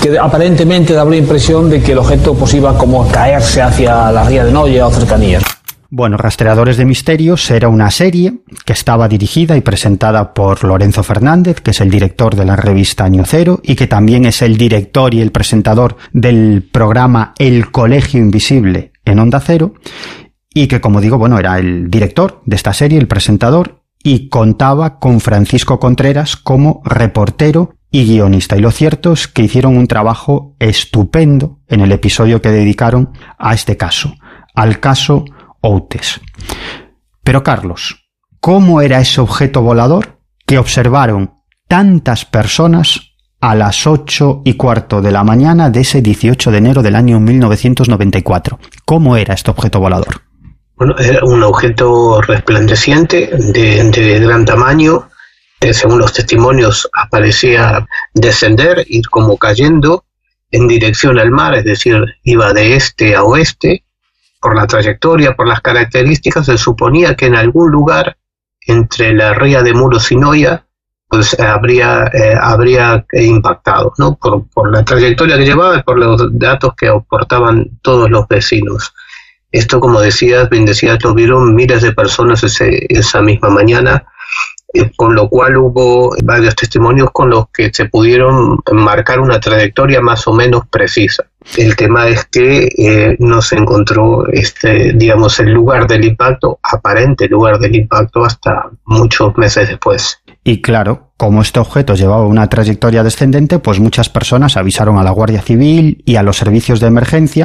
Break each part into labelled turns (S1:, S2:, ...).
S1: que aparentemente daba la impresión de que el objeto pues iba como a caerse hacia la ría de Noya o cercanías.
S2: Bueno, Rastreadores de Misterios era una serie que estaba dirigida y presentada por Lorenzo Fernández, que es el director de la revista Año Cero y que también es el director y el presentador del programa El Colegio Invisible en Onda Cero, y que, como digo, bueno, era el director de esta serie, el presentador, y contaba con Francisco Contreras como reportero y guionista. Y lo cierto es que hicieron un trabajo estupendo en el episodio que dedicaron a este caso, al caso Outes. Pero, Carlos, ¿cómo era ese objeto volador que observaron tantas personas a las 8:15 de la mañana de ese 18 de enero del año 1994? ¿Cómo era este objeto volador?
S3: Bueno, era un objeto resplandeciente de gran tamaño. Según los testimonios, parecía descender, ir como cayendo en dirección al mar, es decir, iba de este a oeste. Por la trayectoria, por las características, se suponía que en algún lugar entre la ría de Muros y Noya pues habría impactado, ¿no? Por la trayectoria que llevaba y por los datos que aportaban todos los vecinos. Esto, como decías, lo vieron miles de personas esa misma mañana, con lo cual hubo varios testimonios con los que se pudieron marcar una trayectoria más o menos precisa. El tema es que no se encontró el lugar del impacto, aparente lugar del impacto, hasta muchos meses después.
S2: Y claro, como este objeto llevaba una trayectoria descendente, pues muchas personas avisaron a la Guardia Civil y a los servicios de emergencia.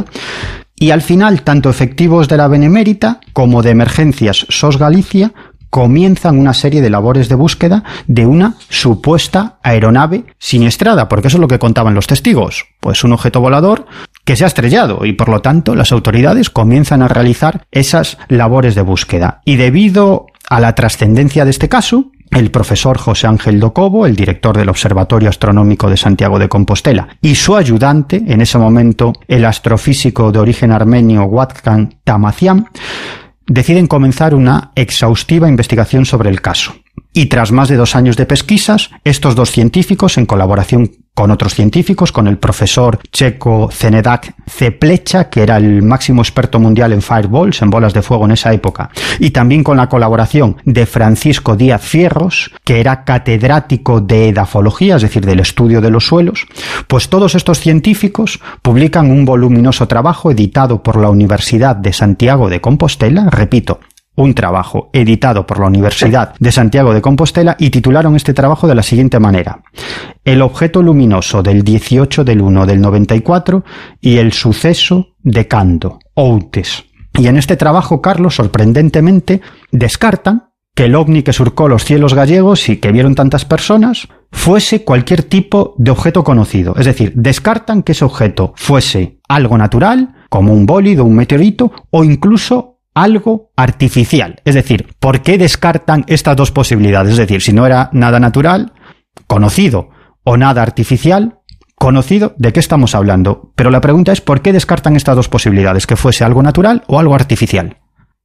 S2: Y al final, tanto efectivos de la Benemérita como de Emergencias SOS Galicia comienzan una serie de labores de búsqueda de una supuesta aeronave siniestrada, porque eso es lo que contaban los testigos, pues un objeto volador que se ha estrellado, y por lo tanto las autoridades comienzan a realizar esas labores de búsqueda. Y debido a la trascendencia de este caso, el profesor José Ángel Docobo, el director del Observatorio Astronómico de Santiago de Compostela, y su ayudante, en ese momento el astrofísico de origen armenio Watkhan Tamazian, deciden comenzar una exhaustiva investigación sobre el caso. Y tras más de 2 años de pesquisas, estos 2 científicos, en colaboración con otros científicos, con el profesor checo Zenedák Ceplecha, que era el máximo experto mundial en fireballs, en bolas de fuego en esa época, y también con la colaboración de Francisco Díaz Fierros, que era catedrático de edafología, es decir, del estudio de los suelos, pues todos estos científicos publican un voluminoso trabajo editado por la Universidad de Santiago de Compostela, repito, un trabajo editado por la Universidad de Santiago de Compostela, y titularon este trabajo de la siguiente manera: El objeto luminoso del 18 del 1 del 94 y el suceso de Cando, Outes. Y en este trabajo, Carlos, sorprendentemente, descartan que el ovni que surcó los cielos gallegos y que vieron tantas personas fuese cualquier tipo de objeto conocido. Es decir, descartan que ese objeto fuese algo natural, como un bólido, un meteorito, o incluso algo artificial. Es decir, ¿por qué descartan estas 2 posibilidades? Es decir, si no era nada natural, conocido, o nada artificial, conocido, ¿de qué estamos hablando? Pero la pregunta es, ¿por qué descartan estas 2 posibilidades? ¿Que fuese algo natural o algo artificial?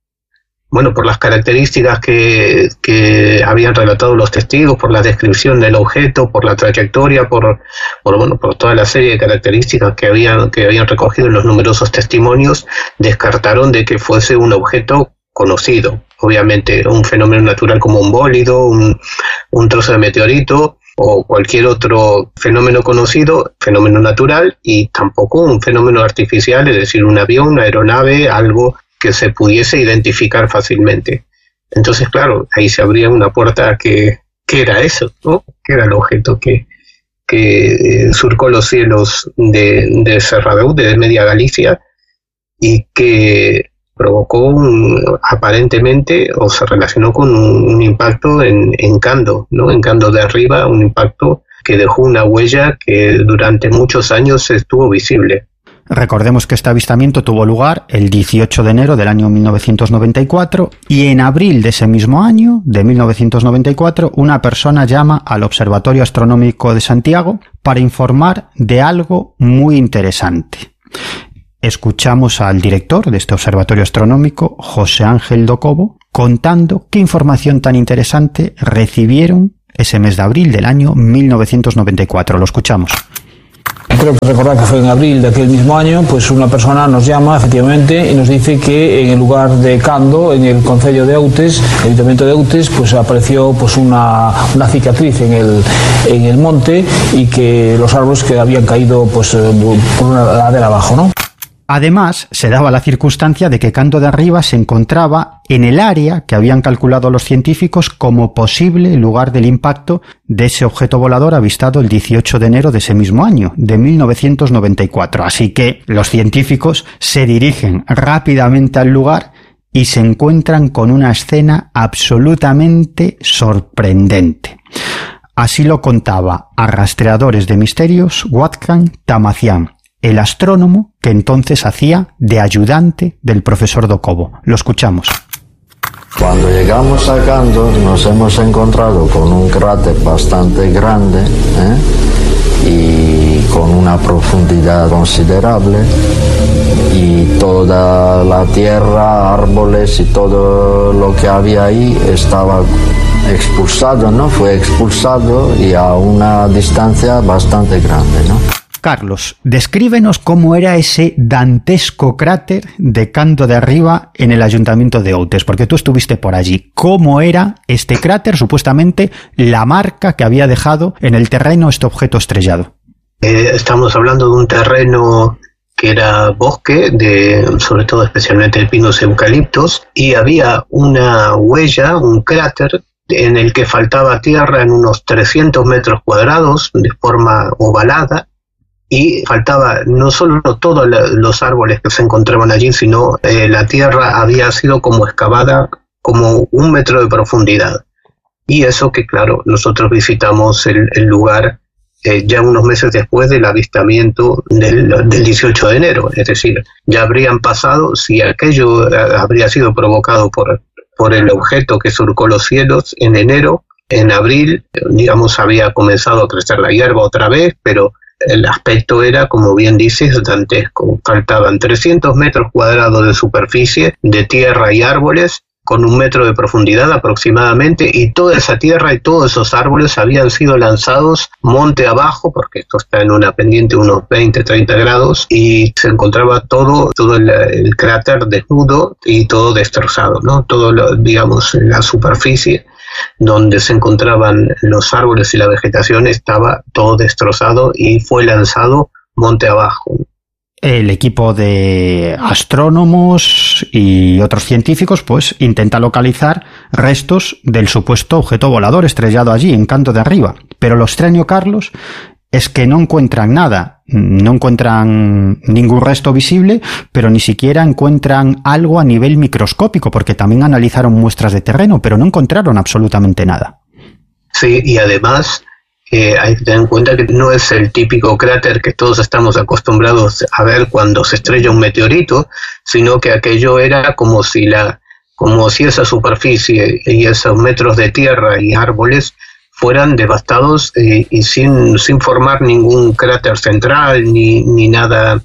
S3: Bueno, por las características que habían relatado los testigos, por la descripción del objeto, por la trayectoria, por toda la serie de características que habían recogido en los numerosos testimonios, descartaron de que fuese un objeto conocido. Obviamente, un fenómeno natural como un bólido, un trozo de meteorito o cualquier otro fenómeno conocido, fenómeno natural, y tampoco un fenómeno artificial, es decir, un avión, una aeronave, algo que se pudiese identificar fácilmente. Entonces, claro, ahí se abría una puerta a ¿qué era eso, ¿no? ¿Qué era el objeto que surcó los cielos de Serradeu, de Media Galicia, y que provocó aparentemente, o se relacionó con un impacto en Cando, ¿no? En Cando de arriba, un impacto que dejó una huella que durante muchos años estuvo visible.
S2: Recordemos que este avistamiento tuvo lugar el 18 de enero del año 1994, y en abril de ese mismo año, de 1994, una persona llama al Observatorio Astronómico de Santiago para informar de algo muy interesante. Escuchamos al director de este observatorio astronómico, José Ángel Docobo, contando qué información tan interesante recibieron ese mes de abril del año 1994. Lo escuchamos.
S1: Creo que recordar que fue en abril de aquel mismo año, pues una persona nos llama efectivamente y nos dice que en el lugar de Cando, en el concello de Outes, el ayuntamiento de Outes, pues apareció pues una cicatriz en el monte y que los árboles que habían caído pues por una ladera abajo, ¿no?
S2: Además, se daba la circunstancia de que Cando de Arriba se encontraba en el área que habían calculado los científicos como posible lugar del impacto de ese objeto volador avistado el 18 de enero de ese mismo año, de 1994. Así que los científicos se dirigen rápidamente al lugar y se encuentran con una escena absolutamente sorprendente. Así lo contaba a Rastreadores de Misterios Wolfgang Tamazian, el astrónomo que entonces hacía de ayudante del profesor Dokovo. Lo escuchamos.
S4: Cuando llegamos a Cando nos hemos encontrado con un cráter bastante grande y con una profundidad considerable, y toda la tierra, árboles y todo lo que había ahí estaba expulsado, ¿no? Fue expulsado y a una distancia bastante grande, ¿no?
S2: Carlos, descríbenos cómo era ese dantesco cráter de Cando de Arriba en el ayuntamiento de Outes, porque tú estuviste por allí. ¿Cómo era este cráter, supuestamente la marca que había dejado en el terreno este objeto estrellado?
S3: Estamos hablando de un terreno que era bosque, sobre todo especialmente de pinos y eucaliptos, y había una huella, un cráter, en el que faltaba tierra en unos 300 metros cuadrados de forma ovalada, y faltaba no solo todos los árboles que se encontraban allí, sino la tierra había sido como excavada como 1 metro de profundidad. Y eso que, claro, nosotros visitamos el lugar ya unos meses después del avistamiento del 18 de enero. Es decir, ya habrían pasado, si aquello habría sido provocado por el objeto que surcó los cielos en enero, en abril, digamos, había comenzado a crecer la hierba otra vez, pero el aspecto era, como bien dices, dantesco. Faltaban 300 metros cuadrados de superficie de tierra y árboles con 1 metro de profundidad aproximadamente, y toda esa tierra y todos esos árboles habían sido lanzados monte abajo, porque esto está en una pendiente unos 20-30 grados, y se encontraba todo el cráter desnudo y todo destrozado, ¿no? Digamos, la superficie donde se encontraban los árboles y la vegetación estaba todo destrozado y fue lanzado monte abajo.
S2: El equipo de astrónomos y otros científicos pues intenta localizar restos del supuesto objeto volador estrellado allí en Cando de Arriba, pero lo extraño, Carlos, es que no encuentran nada, no encuentran ningún resto visible, pero ni siquiera encuentran algo a nivel microscópico, porque también analizaron muestras de terreno, pero no encontraron absolutamente nada.
S3: Sí, y además hay que tener en cuenta que no es el típico cráter que todos estamos acostumbrados a ver cuando se estrella un meteorito, sino que aquello era como si esa superficie y esos metros de tierra y árboles fueran devastados y sin formar ningún cráter central ni nada.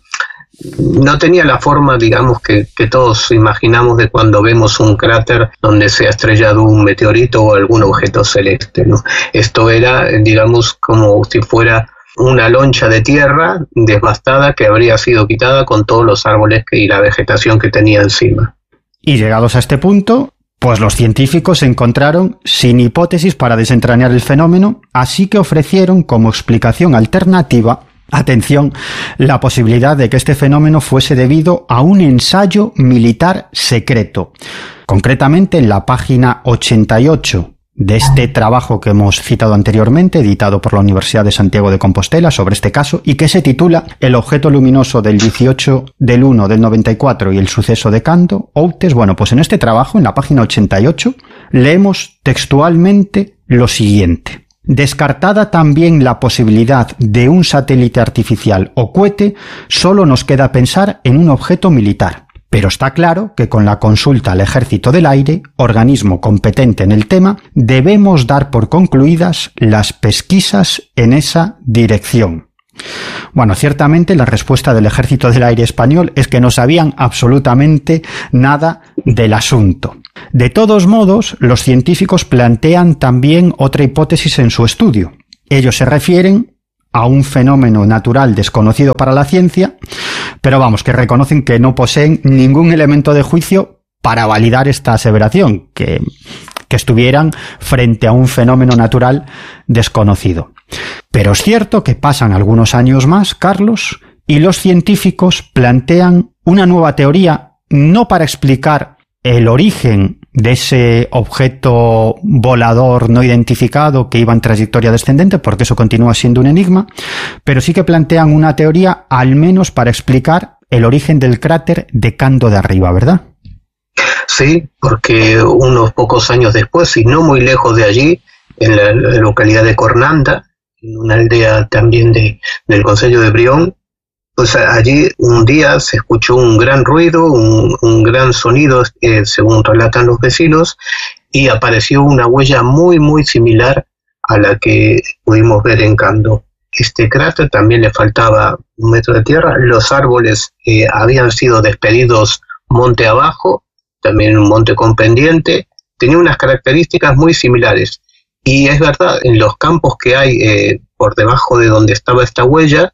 S3: No tenía la forma, digamos, que todos imaginamos de cuando vemos un cráter donde se ha estrellado un meteorito o algún objeto celeste, ¿no? Esto era, digamos, como si fuera una loncha de tierra devastada que habría sido quitada con todos los árboles y la vegetación que tenía encima.
S2: Y llegados a este punto, pues los científicos se encontraron sin hipótesis para desentrañar el fenómeno, así que ofrecieron como explicación alternativa, atención, la posibilidad de que este fenómeno fuese debido a un ensayo militar secreto. Concretamente, en la página 88 de este trabajo que hemos citado anteriormente, editado por la Universidad de Santiago de Compostela sobre este caso, y que se titula El objeto luminoso del 18 del 1 del 94 y el suceso de Cando, Outes. Bueno, pues en este trabajo, en la página 88, leemos textualmente lo siguiente. Descartada también la posibilidad de un satélite artificial o cohete, solo nos queda pensar en un objeto militar. Pero está claro que con la consulta al Ejército del Aire, organismo competente en el tema, debemos dar por concluidas las pesquisas en esa dirección. Bueno, ciertamente la respuesta del Ejército del Aire español es que no sabían absolutamente nada del asunto. De todos modos, los científicos plantean también otra hipótesis en su estudio. Ellos se refieren a un fenómeno natural desconocido para la ciencia, pero vamos, que reconocen que no poseen ningún elemento de juicio para validar esta aseveración, que estuvieran frente a un fenómeno natural desconocido. Pero es cierto que pasan algunos años más, Carlos, y los científicos plantean una nueva teoría, no para explicar el origen de ese objeto volador no identificado que iba en trayectoria descendente, porque eso continúa siendo un enigma, pero sí que plantean una teoría al menos para explicar el origen del cráter de Cando de Arriba, ¿verdad?
S3: Sí, porque unos pocos años después, y no muy lejos de allí, en la localidad de Cornanda, en una aldea también del concello de Brión, pues allí un día se escuchó un gran ruido, un gran sonido, según relatan los vecinos, y apareció una huella muy, muy similar a la que pudimos ver en Cando. Este cráter también le faltaba 1 metro de tierra, los árboles habían sido despedidos monte abajo, también un monte con pendiente, tenía unas características muy similares. Y es verdad, en los campos que hay por debajo de donde estaba esta huella,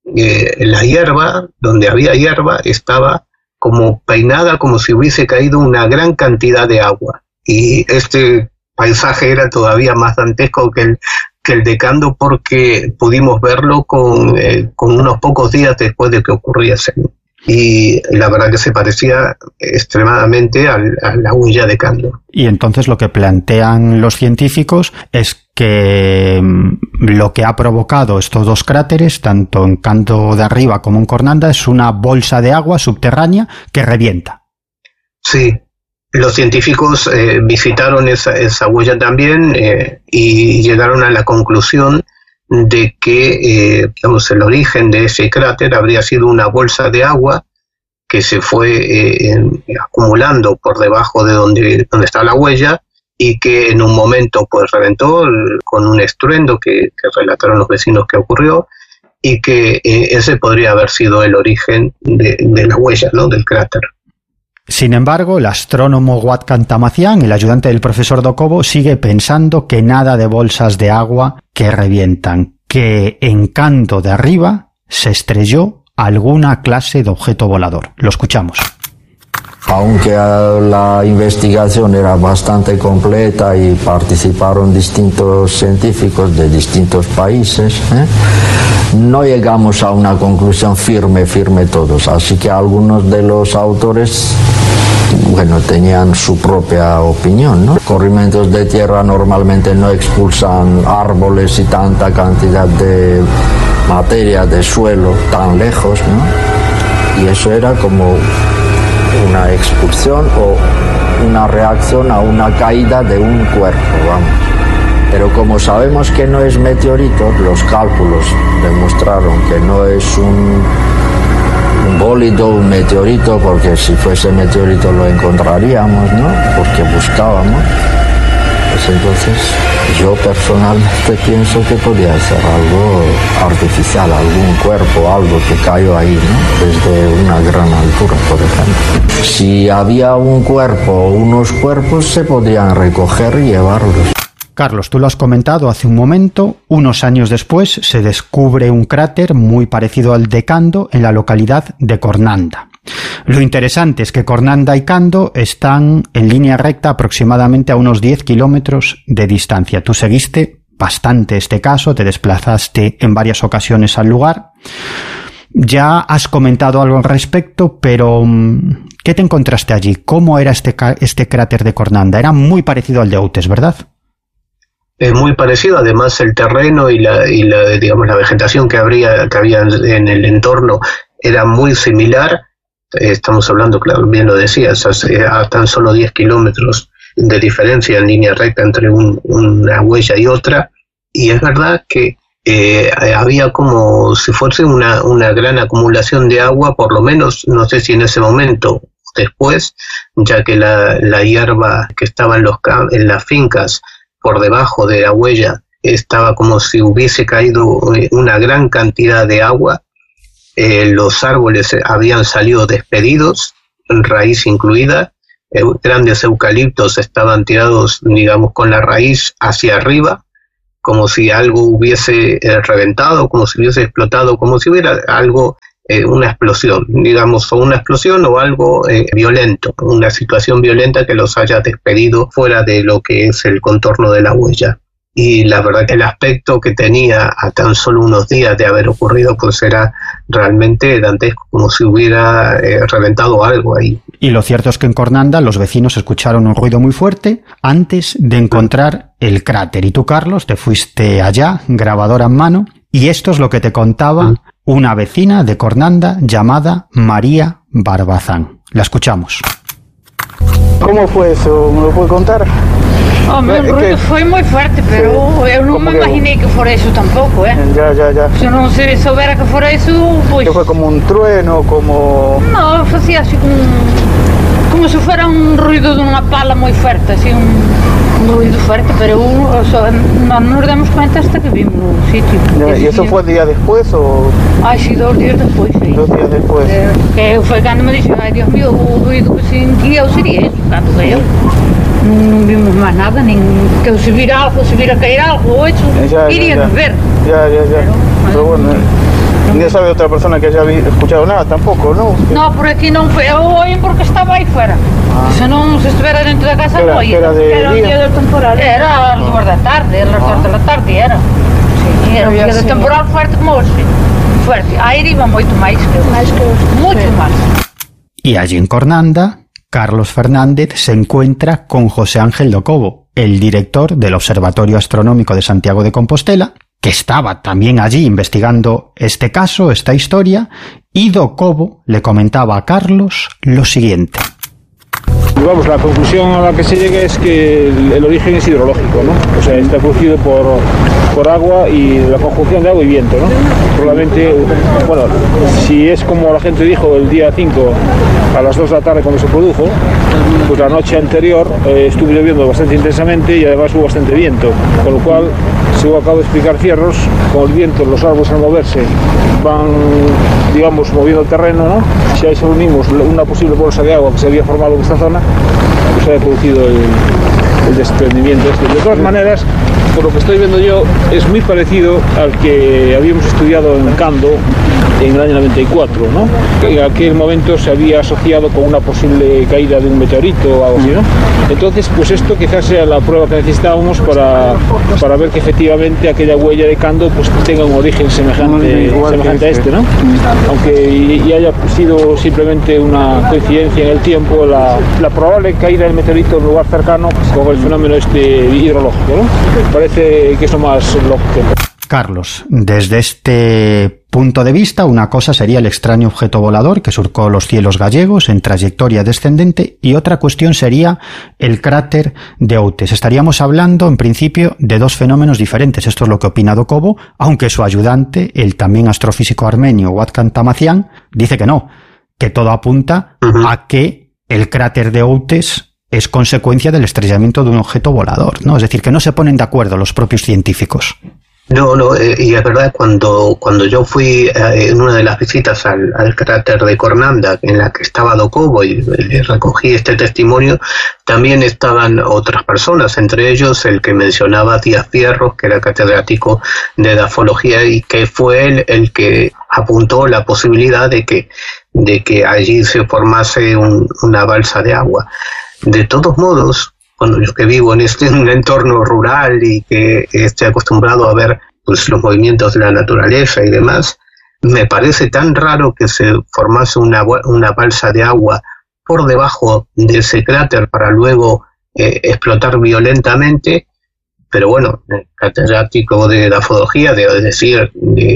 S3: la hierba, donde había hierba, estaba como peinada, como si hubiese caído una gran cantidad de agua. Y este paisaje era todavía más dantesco que el de Cando, porque pudimos verlo con unos pocos días después de que ocurriese. Y la verdad que se parecía extremadamente a la huella de Cando.
S2: Y entonces lo que plantean los científicos es que lo que ha provocado estos dos cráteres, tanto en Cando de Arriba como en Cornanda, es una bolsa de agua subterránea que revienta. Sí,
S3: los científicos visitaron esa huella también y llegaron a la conclusión de que el origen de ese cráter habría sido una bolsa de agua que se fue acumulando por debajo de donde está la huella, y que en un momento pues reventó con un estruendo que relataron los vecinos que ocurrió, y que ese podría haber sido el origen de la huella, ¿no?, del cráter.
S2: Sin embargo, el astrónomo Wat Cantamacián, el ayudante del profesor Docobo, sigue pensando que nada de bolsas de agua que revientan, que en Cando de Arriba se estrelló alguna clase de objeto volador. Lo escuchamos.
S4: Aunque la investigación era bastante completa y participaron distintos científicos de distintos países, no llegamos a una conclusión firme todos. Así que algunos de los autores, tenían su propia opinión, ¿no? Corrimientos de tierra normalmente no expulsan árboles y tanta cantidad de materia de suelo tan lejos, ¿no? Y eso era como una expulsión o una reacción a una caída de un cuerpo, vamos. Pero como sabemos que no es meteorito, los cálculos demostraron que no es un bólido, un meteorito, porque si fuese meteorito lo encontraríamos, ¿no?, porque buscábamos. Pues entonces yo personalmente pienso que podía ser algo artificial, algún cuerpo, algo que cayó ahí, ¿no?, desde una gran altura, por ejemplo. Si había un cuerpo o unos cuerpos, se podían recoger y llevarlos.
S2: Carlos, tú lo has comentado hace un momento, unos años después se descubre un cráter muy parecido al de Cando en la localidad de Cornanda. Lo interesante es que Cornanda y Cando están en línea recta aproximadamente a unos 10 kilómetros de distancia. Tú seguiste bastante este caso, te desplazaste en varias ocasiones al lugar. Ya has comentado algo al respecto, pero ¿qué te encontraste allí? ¿Cómo era este cráter de Cornanda? Era muy parecido al de Outes, ¿verdad?
S3: Muy parecido, además el terreno y la vegetación que había en el entorno era muy similar. Estamos hablando, claro, bien lo decías, a tan solo 10 kilómetros de diferencia en línea recta entre una huella y otra, y es verdad que había como si fuese una gran acumulación de agua, por lo menos, no sé si en ese momento o después, ya que la hierba que estaba en las fincas por debajo de la huella estaba como si hubiese caído una gran cantidad de agua. Los árboles habían salido despedidos, raíz incluida, grandes eucaliptos estaban tirados, digamos, con la raíz hacia arriba, como si algo hubiese reventado, como si hubiese explotado, como si hubiera algo, una explosión, digamos, o una explosión o algo violento, una situación violenta que los haya despedido fuera de lo que es el contorno de la huella. Y la verdad que el aspecto que tenía a tan solo unos días de haber ocurrido pues era realmente dantesco, como si hubiera reventado algo ahí.
S2: Y lo cierto es que en Cornanda los vecinos escucharon un ruido muy fuerte antes de encontrar el cráter. Y tú, Carlos, te fuiste allá, grabadora en mano, y esto es lo que te contaba una vecina de Cornanda llamada María Barbazán. La escuchamos.
S5: ¿Cómo fue eso? ¿Me lo puede contar?
S6: Hombre, el ruido foi moi forte, pero sí, eu non me imaginei que fora iso tampouco,
S5: Ya.
S6: Se non se soubera que fora iso, pois...
S5: Que foi como un trueno, como...
S6: Non, facía así como se fuera un ruido dunha pala moi forte, así un ruido forte, pero non nos damos cuenta hasta que vimos o sitio.
S5: ¿Y eso fue día después o...?
S6: Ai, sí, 2 días despois, sí.
S5: 2 días después.
S6: Que foi cando me dixo, ai, Dios mío, o ruido que sentía sería eso, cando eu. Non vimos máis nada, nin que se vira algo, se vira caer algo, eso iríamos ver.
S5: Ya. Pero bueno, ni sabe otra persona que haya escuchado nada tampoco, ¿no?
S6: No, por aquí non foi, eu oí porque estaba aí fuera. Se non se estivera dentro da casa, non oí.
S5: Era
S6: o día del temporal. Era as 2 da tarde, era as 2 da tarde, era. Sí, era un día de temporal fuerte como hoxe. Fuerte. Aire iba moito máis que moito máis.
S2: Y allí en Cornanda, Carlos Fernández se encuentra con José Ángel do Cobo, el director del Observatorio Astronómico de Santiago de Compostela, que estaba también allí investigando este caso, esta historia, y do Cobo le comentaba a Carlos lo siguiente.
S7: Vamos, la conclusión a la que se llega es que el origen es hidrológico, ¿no? O sea, está producido por agua y la conjunción de agua y viento, ¿no? Probablemente, bueno, si es como la gente dijo el día 5 a las 2 de la tarde cuando se produjo, pues la noche anterior estuvo lloviendo bastante intensamente y además hubo bastante viento, con lo cual, según acabo de explicar Fierros, con el viento, los árboles al moverse van, digamos, moviendo el terreno, ¿no? Si a eso unimos una posible bolsa de agua que se había formado en esta zona, pues se ha producido el desprendimiento este. De todas maneras, por lo que estoy viendo yo, es muy parecido al que habíamos estudiado en Cando en el año 94, ¿no? En aquel momento se había asociado con una posible caída de un meteorito o algo así, ¿no? Entonces, pues esto quizás sea la prueba que necesitábamos para ver que efectivamente aquella huella de Cando pues tenga un origen semejante a este, ¿no? Aunque y haya sido simplemente una coincidencia en el tiempo, la probable caída del meteorito en un lugar cercano con el fenómeno hidrológico, ¿no? Parece que es lo más lógico.
S2: Carlos, desde este punto de vista, una cosa sería el extraño objeto volador que surcó los cielos gallegos en trayectoria descendente y otra cuestión sería el cráter de Outes. Estaríamos hablando, en principio, de dos fenómenos diferentes. Esto es lo que opina do Cobo, aunque su ayudante, el también astrofísico armenio Watkhan Tamazian, dice que no, que todo apunta a que el cráter de Outes es consecuencia del estrellamiento de un objeto volador, ¿no? Es decir, que no se ponen de acuerdo los propios científicos.
S3: No, y es verdad, cuando yo fui en una de las visitas al cráter de Cornanda, en la que estaba do Cobo y recogí este testimonio, también estaban otras personas, entre ellos el que mencionaba Díaz Fierros, que era catedrático de edafología y que fue él el que apuntó la posibilidad de que allí se formase una balsa de agua. De todos modos, bueno, yo que vivo en un entorno rural y que estoy acostumbrado a ver pues, los movimientos de la naturaleza y demás, me parece tan raro que se formase una balsa de agua por debajo de ese cráter para luego explotar violentamente. Pero bueno, el catedrático de edafología, es decir,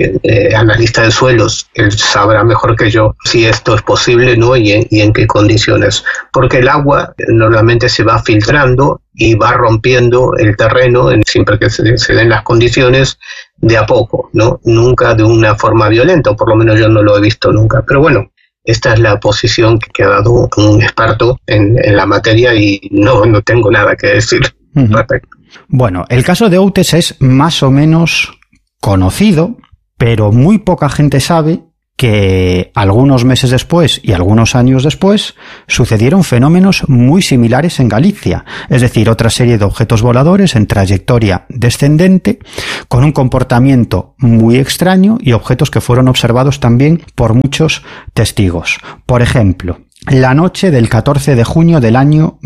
S3: de analista de suelos, él sabrá mejor que yo si esto es posible, ¿no? y en qué condiciones. Porque el agua normalmente se va filtrando y va rompiendo el terreno siempre que se den las condiciones de a poco, ¿no? Nunca de una forma violenta, o por lo menos yo no lo he visto nunca. Pero bueno, esta es la posición que ha dado un experto en la materia y no tengo nada que decir respecto.
S2: Bueno, el caso de Outes es más o menos conocido, pero muy poca gente sabe que algunos meses después y algunos años después sucedieron fenómenos muy similares en Galicia, es decir, otra serie de objetos voladores en trayectoria descendente con un comportamiento muy extraño y objetos que fueron observados también por muchos testigos. Por ejemplo, la noche del 14 de junio del año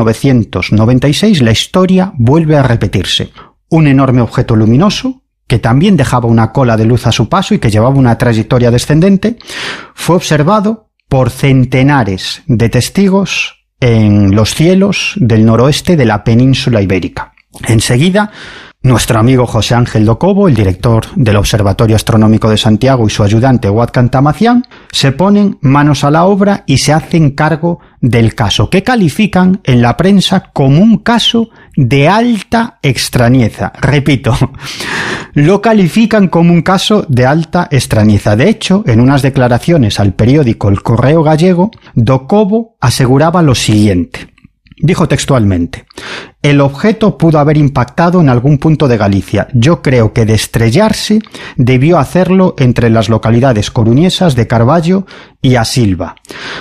S2: 1996 la historia vuelve a repetirse. Un enorme objeto luminoso que también dejaba una cola de luz a su paso y que llevaba una trayectoria descendente, fue observado por centenares de testigos en los cielos del noroeste de la península ibérica. Enseguida, nuestro amigo José Ángel Docobo, el director del Observatorio Astronómico de Santiago, y su ayudante Huat Cantamacián se ponen manos a la obra y se hacen cargo del caso, que califican en la prensa como un caso de alta extrañeza. Repito, lo califican como un caso de alta extrañeza. De hecho, en unas declaraciones al periódico El Correo Gallego, Docobo aseguraba lo siguiente. Dijo textualmente: el objeto pudo haber impactado en algún punto de Galicia. Yo creo que de estrellarse debió hacerlo entre las localidades coruñesas de Carballo y A Silva.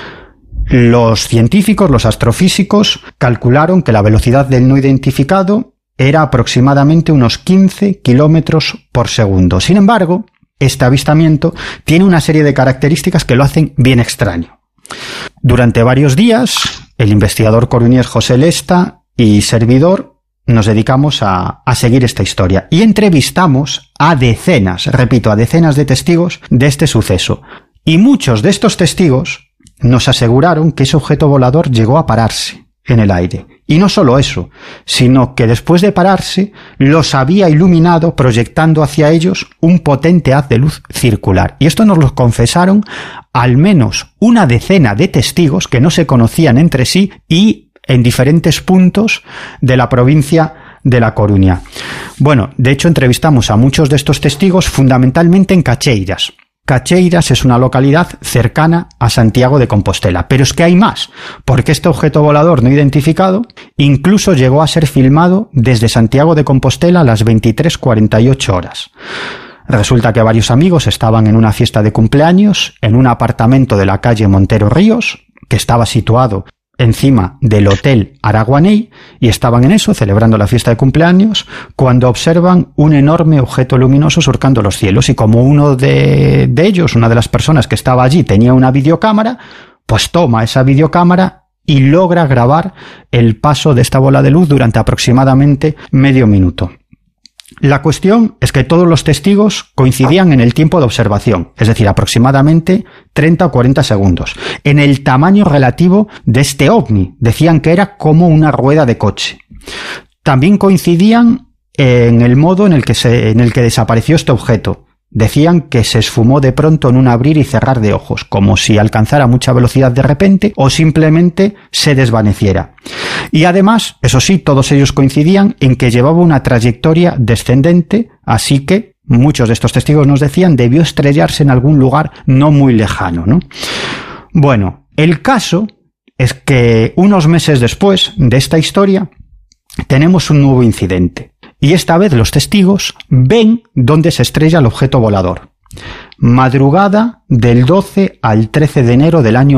S2: Los científicos, los astrofísicos, calcularon que la velocidad del no identificado era aproximadamente unos 15 kilómetros por segundo. Sin embargo, este avistamiento tiene una serie de características que lo hacen bien extraño. Durante varios días, el investigador coruñés José Lesta y servidor nos dedicamos a seguir esta historia y entrevistamos a decenas, repito, a decenas de testigos de este suceso. Y muchos de estos testigos nos aseguraron que ese objeto volador llegó a pararse en el aire. Y no solo eso, sino que después de pararse los había iluminado proyectando hacia ellos un potente haz de luz circular. Y esto nos lo confesaron al menos una decena de testigos que no se conocían entre sí y en diferentes puntos de la provincia de La Coruña. Bueno, de hecho entrevistamos a muchos de estos testigos fundamentalmente en Cacheiras. Cacheiras es una localidad cercana a Santiago de Compostela, pero es que hay más, porque este objeto volador no identificado incluso llegó a ser filmado desde Santiago de Compostela a las 23:48 horas. Resulta que varios amigos estaban en una fiesta de cumpleaños en un apartamento de la calle Montero Ríos, que estaba situado encima del Hotel Araguaney, y estaban en eso, celebrando la fiesta de cumpleaños, cuando observan un enorme objeto luminoso surcando los cielos, y como uno de ellos, una de las personas que estaba allí, tenía una videocámara, pues toma esa videocámara y logra grabar el paso de esta bola de luz durante aproximadamente medio minuto. La cuestión es que todos los testigos coincidían en el tiempo de observación, es decir, aproximadamente 30 o 40 segundos. En el tamaño relativo de este ovni, decían que era como una rueda de coche. También coincidían en el modo en el que desapareció este objeto. Decían que se esfumó de pronto en un abrir y cerrar de ojos, como si alcanzara mucha velocidad de repente o simplemente se desvaneciera. Y además, eso sí, todos ellos coincidían en que llevaba una trayectoria descendente, así que muchos de estos testigos nos decían debió estrellarse en algún lugar no muy lejano, ¿no? Bueno, el caso es que unos meses después de esta historia tenemos un nuevo incidente. Y esta vez los testigos ven dónde se estrella el objeto volador. Madrugada del 12 al 13 de enero del año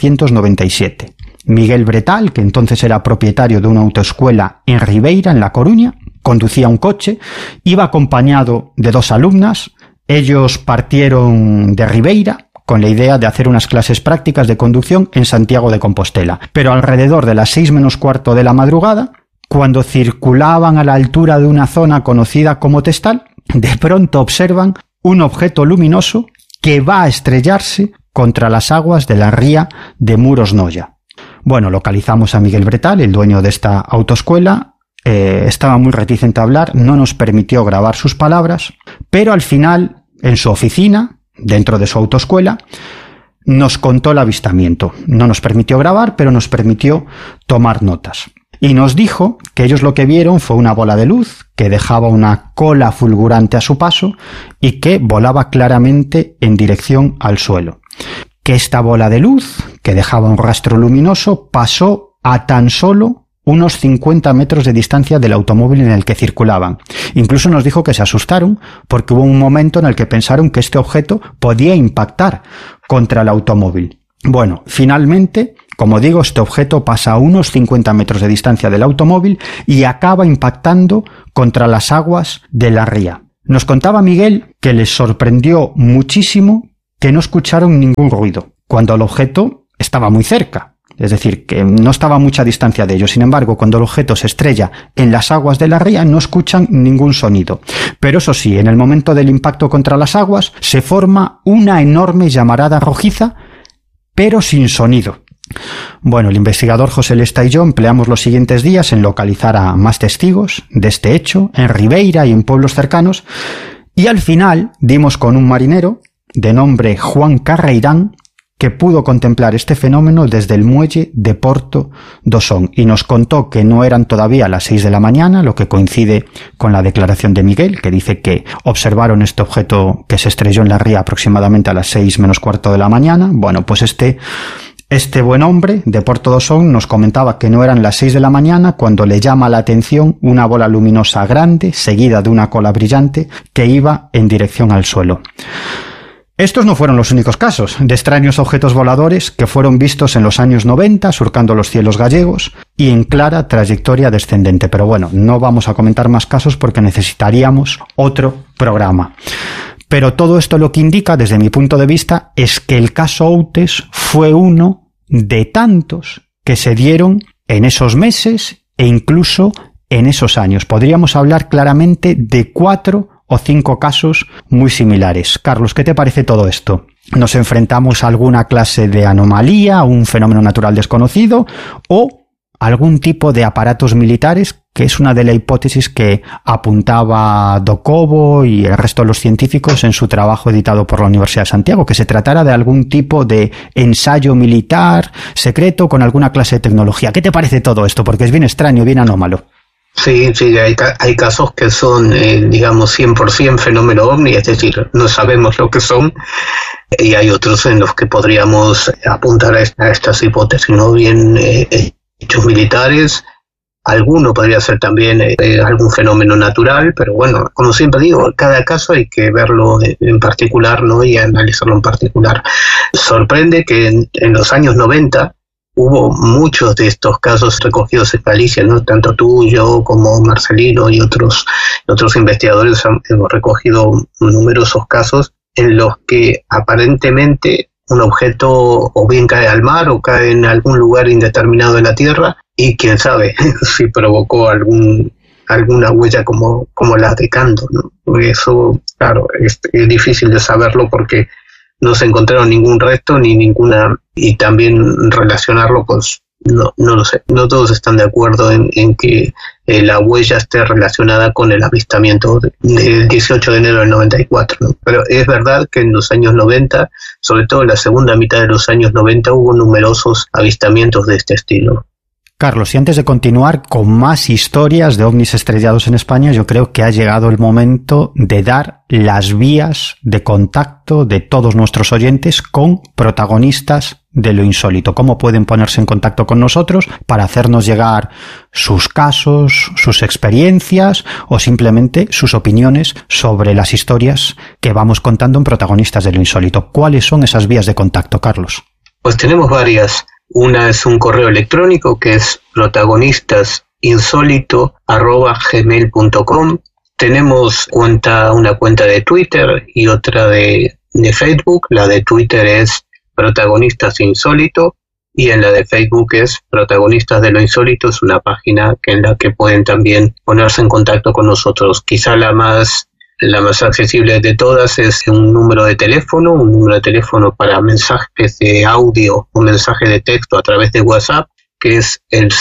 S2: 1997. Miguel Bretal, que entonces era propietario de una autoescuela en Ribeira, en La Coruña, conducía un coche, iba acompañado de 2 alumnas. Ellos partieron de Ribeira con la idea de hacer unas clases prácticas de conducción en Santiago de Compostela. Pero alrededor de las 6 menos cuarto de la madrugada, cuando circulaban a la altura de una zona conocida como Testal, de pronto observan un objeto luminoso que va a estrellarse contra las aguas de la ría de Muros Noia. Bueno, localizamos a Miguel Bretal, el dueño de esta autoescuela. Estaba muy reticente a hablar, no nos permitió grabar sus palabras, pero al final, en su oficina, dentro de su autoescuela, nos contó el avistamiento. No nos permitió grabar, pero nos permitió tomar notas. Y nos dijo que ellos lo que vieron fue una bola de luz que dejaba una cola fulgurante a su paso y que volaba claramente en dirección al suelo. Que esta bola de luz, que dejaba un rastro luminoso, pasó a tan solo unos 50 metros de distancia del automóvil en el que circulaban. Incluso nos dijo que se asustaron porque hubo un momento en el que pensaron que este objeto podía impactar contra el automóvil. Bueno, finalmente, como digo, este objeto pasa a unos 50 metros de distancia del automóvil y acaba impactando contra las aguas de la ría. Nos contaba Miguel que les sorprendió muchísimo que no escucharon ningún ruido, cuando el objeto estaba muy cerca. Es decir, que no estaba a mucha distancia de ellos. Sin embargo, cuando el objeto se estrella en las aguas de la ría, no escuchan ningún sonido. Pero eso sí, en el momento del impacto contra las aguas, se forma una enorme llamarada rojiza, pero sin sonido. Bueno, el investigador José Lesta y yo empleamos los siguientes días en localizar a más testigos de este hecho, en Ribeira y en pueblos cercanos, y al final dimos con un marinero de nombre Juan Carreirán, que pudo contemplar este fenómeno desde el muelle de Porto do Son, y nos contó que no eran todavía las 6 de la mañana, lo que coincide con la declaración de Miguel, que dice que observaron este objeto que se estrelló en la ría aproximadamente a las 6 menos cuarto de la mañana. Bueno, pues este buen hombre de Porto do Son nos comentaba que no eran las 6 de la mañana cuando le llama la atención una bola luminosa grande, seguida de una cola brillante, que iba en dirección al suelo. Estos no fueron los únicos casos de extraños objetos voladores que fueron vistos en los años 90 surcando los cielos gallegos y en clara trayectoria descendente. Pero bueno, no vamos a comentar más casos porque necesitaríamos otro programa. Pero todo esto lo que indica, desde mi punto de vista, es que el caso Outes fue uno de tantos que se dieron en esos meses e incluso en esos años. Podríamos hablar claramente de 4 o 5 casos muy similares. Carlos, ¿qué te parece todo esto? ¿Nos enfrentamos a alguna clase de anomalía, a un fenómeno natural desconocido o algún tipo de aparatos militares, que es una de las hipótesis que apuntaba Do Cobo y el resto de los científicos en su trabajo editado por la Universidad de Santiago, que se tratara de algún tipo de ensayo militar secreto con alguna clase de tecnología? ¿Qué te parece todo esto? Porque es bien extraño, bien anómalo.
S3: Sí, hay casos que son, digamos, 100% fenómeno ovni, es decir, no sabemos lo que son, y hay otros en los que podríamos apuntar a estas hipótesis, ¿no? Bien hechos militares, alguno podría ser también algún fenómeno natural, pero bueno, como siempre digo, cada caso hay que verlo en particular, ¿no? Y analizarlo en particular. Sorprende que en los años 90 hubo muchos de estos casos recogidos en Galicia, ¿no? Tanto tú, yo, como Marcelino y otros investigadores hemos recogido numerosos casos en los que aparentemente un objeto o bien cae al mar o cae en algún lugar indeterminado de la Tierra y quién sabe si provocó alguna huella como la de Kando, ¿no? Eso, claro, es difícil de saberlo porque no se encontraron ningún resto ni ninguna, y también relacionarlo, pues no lo sé. No todos están de acuerdo en que la huella esté relacionada con el avistamiento del 18 de enero del 94, ¿no? Pero es verdad que en los años 90, sobre todo en la segunda mitad de los años 90, hubo numerosos avistamientos de este estilo.
S2: Carlos, y antes de continuar con más historias de ovnis estrellados en España, yo creo que ha llegado el momento de dar las vías de contacto de todos nuestros oyentes con protagonistas de lo insólito. ¿Cómo pueden ponerse en contacto con nosotros para hacernos llegar sus casos, sus experiencias o simplemente sus opiniones sobre las historias que vamos contando en Protagonistas de lo Insólito? ¿Cuáles son esas vías de contacto, Carlos?
S3: Pues tenemos varias. Una es un correo electrónico que es protagonistasinsolito@gmail.com. Tenemos una cuenta de Twitter y otra de Facebook. La de Twitter es Protagonistas Insólito y en la de Facebook es Protagonistas de lo Insólito. Es una página en la que pueden también ponerse en contacto con nosotros. Quizá la más accesible de todas es un número de teléfono para mensajes de audio o mensaje de texto a través de WhatsApp, que es el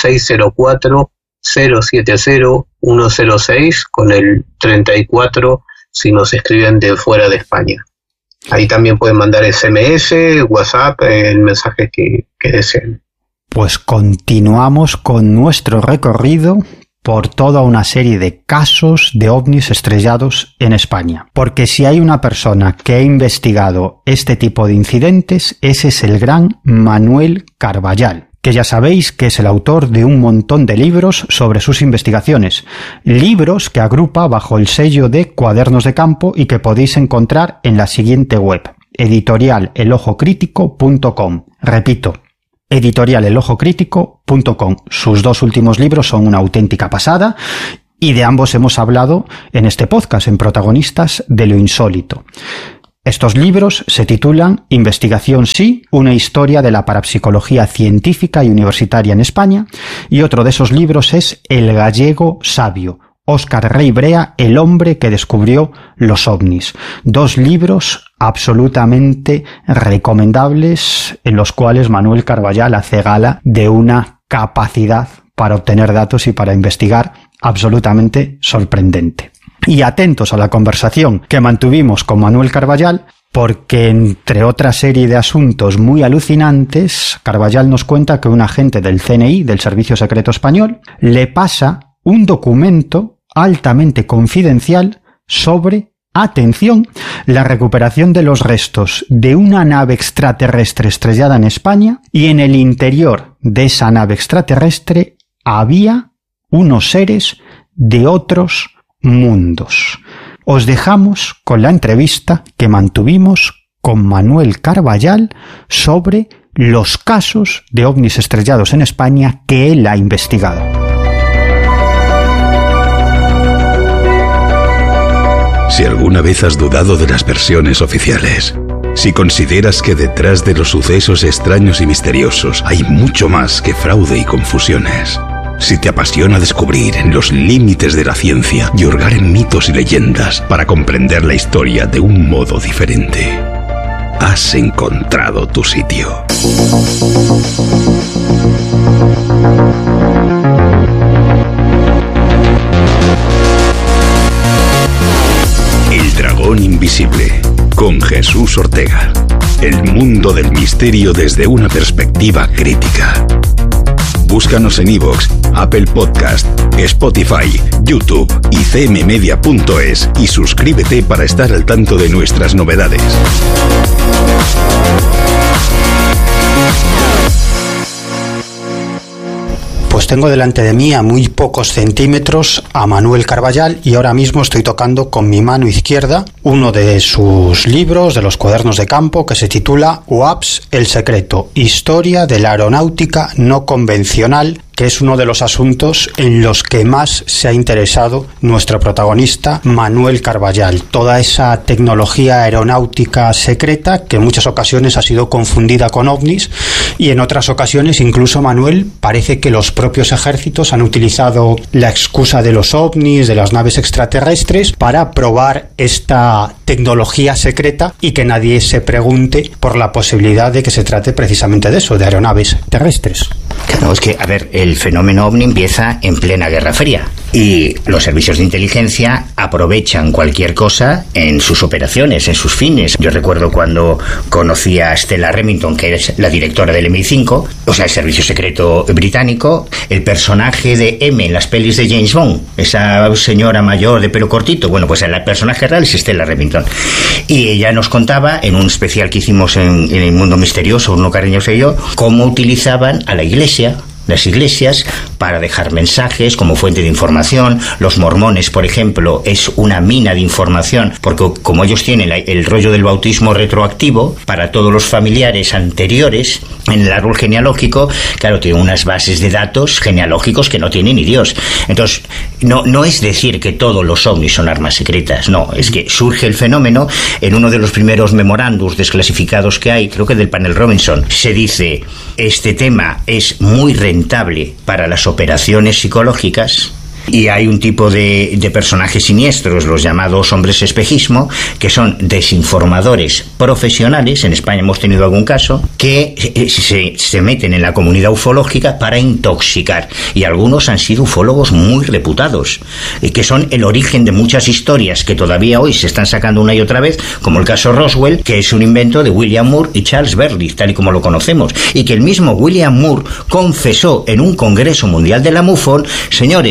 S3: 604-070-106 con el 34 si nos escriben de fuera de España. Ahí también pueden mandar SMS, WhatsApp, el mensaje que deseen.
S2: Pues continuamos con nuestro recorrido por toda una serie de casos de ovnis estrellados en España. Porque si hay una persona que ha investigado este tipo de incidentes, ese es el gran Manuel Carballal, que ya sabéis que es el autor de un montón de libros sobre sus investigaciones, libros que agrupa bajo el sello de Cuadernos de Campo y que podéis encontrar en la siguiente web, editorialelojocrítico.com. Repito, editorialelojocrítico.com. Sus 2 últimos libros son una auténtica pasada y de ambos hemos hablado en este podcast, en Protagonistas de lo Insólito. Estos libros se titulan Investigación Sí, una historia de la parapsicología científica y universitaria en España, y otro de esos libros es El gallego sabio, Óscar Rey Brea, el hombre que descubrió los ovnis. 2 libros absolutamente recomendables en los cuales Manuel Carballal hace gala de una capacidad para obtener datos y para investigar absolutamente sorprendente. Y atentos a la conversación que mantuvimos con Manuel Carballal, porque entre otra serie de asuntos muy alucinantes, Carballal nos cuenta que un agente del CNI, del Servicio Secreto Español, le pasa un documento altamente confidencial sobre, atención, la recuperación de los restos de una nave extraterrestre estrellada en España, y en el interior de esa nave extraterrestre había unos seres de otros mundos. Os dejamos con la entrevista que mantuvimos con Manuel Carballal sobre los casos de ovnis estrellados en España que él ha investigado.
S8: Si alguna vez has dudado de las versiones oficiales, si consideras que detrás de los sucesos extraños y misteriosos hay mucho más que fraude y confusiones, si te apasiona descubrir los límites de la ciencia y hurgar en mitos y leyendas para comprender la historia de un modo diferente, has encontrado tu sitio. El dragón invisible, con Jesús Ortega. El mundo del misterio desde una perspectiva crítica. Búscanos en iVoox, Apple Podcast, Spotify, YouTube y cmmedia.es y suscríbete para estar al tanto de nuestras novedades.
S2: Pues tengo delante de mí a muy pocos centímetros a Manuel Carballal y ahora mismo estoy tocando con mi mano izquierda uno de sus libros, de los Cuadernos de Campo, que se titula UAPs, el secreto, historia de la aeronáutica no convencional, que es uno de los asuntos en los que más se ha interesado nuestro protagonista Manuel Carballal. Toda esa tecnología aeronáutica secreta que en muchas ocasiones ha sido confundida con ovnis y en otras ocasiones incluso, Manuel, parece que los propios ejércitos han utilizado la excusa de los ovnis, de las naves extraterrestres, para probar esta tecnología secreta y que nadie se pregunte por la posibilidad de que se trate precisamente de eso, de aeronaves terrestres.
S9: Claro, es que, a ver, el fenómeno ovni empieza en plena Guerra Fría y los servicios de inteligencia aprovechan cualquier cosa en sus operaciones, en sus fines. Yo recuerdo cuando conocí a Stella Remington, que es la directora del MI5, o sea, el servicio secreto británico, el personaje de M en las pelis de James Bond, esa señora mayor de pelo cortito, bueno, pues el personaje real es Stella Remington. Y ella nos contaba, en un especial que hicimos en El Mundo Misterioso, Uno Cariñoso y yo, cómo utilizaban a la Iglesia, las iglesias, para dejar mensajes como fuente de información. Los mormones, por ejemplo, es una mina de información, porque como ellos tienen el rollo del bautismo retroactivo para todos los familiares anteriores en el árbol genealógico, claro, tienen unas bases de datos genealógicos que no tiene ni Dios. Entonces, no es decir que todos los ovnis son armas secretas, no, es que surge el fenómeno en uno de los primeros memorándums desclasificados que hay, creo que del panel Robinson, se dice: este tema es muy rentable para las operaciones psicológicas. Y hay un tipo de personajes siniestros, los llamados hombres espejismo, que son desinformadores profesionales, en España hemos tenido algún caso, que se meten en la comunidad ufológica para intoxicar. Y algunos han sido ufólogos muy reputados, que son el origen de muchas historias que todavía hoy se están sacando una y otra vez, como el caso Roswell, que es un invento de William Moore y Charles Berlitz, tal y como lo conocemos. Y que el mismo William Moore confesó en un congreso mundial de la MUFON: señores, les he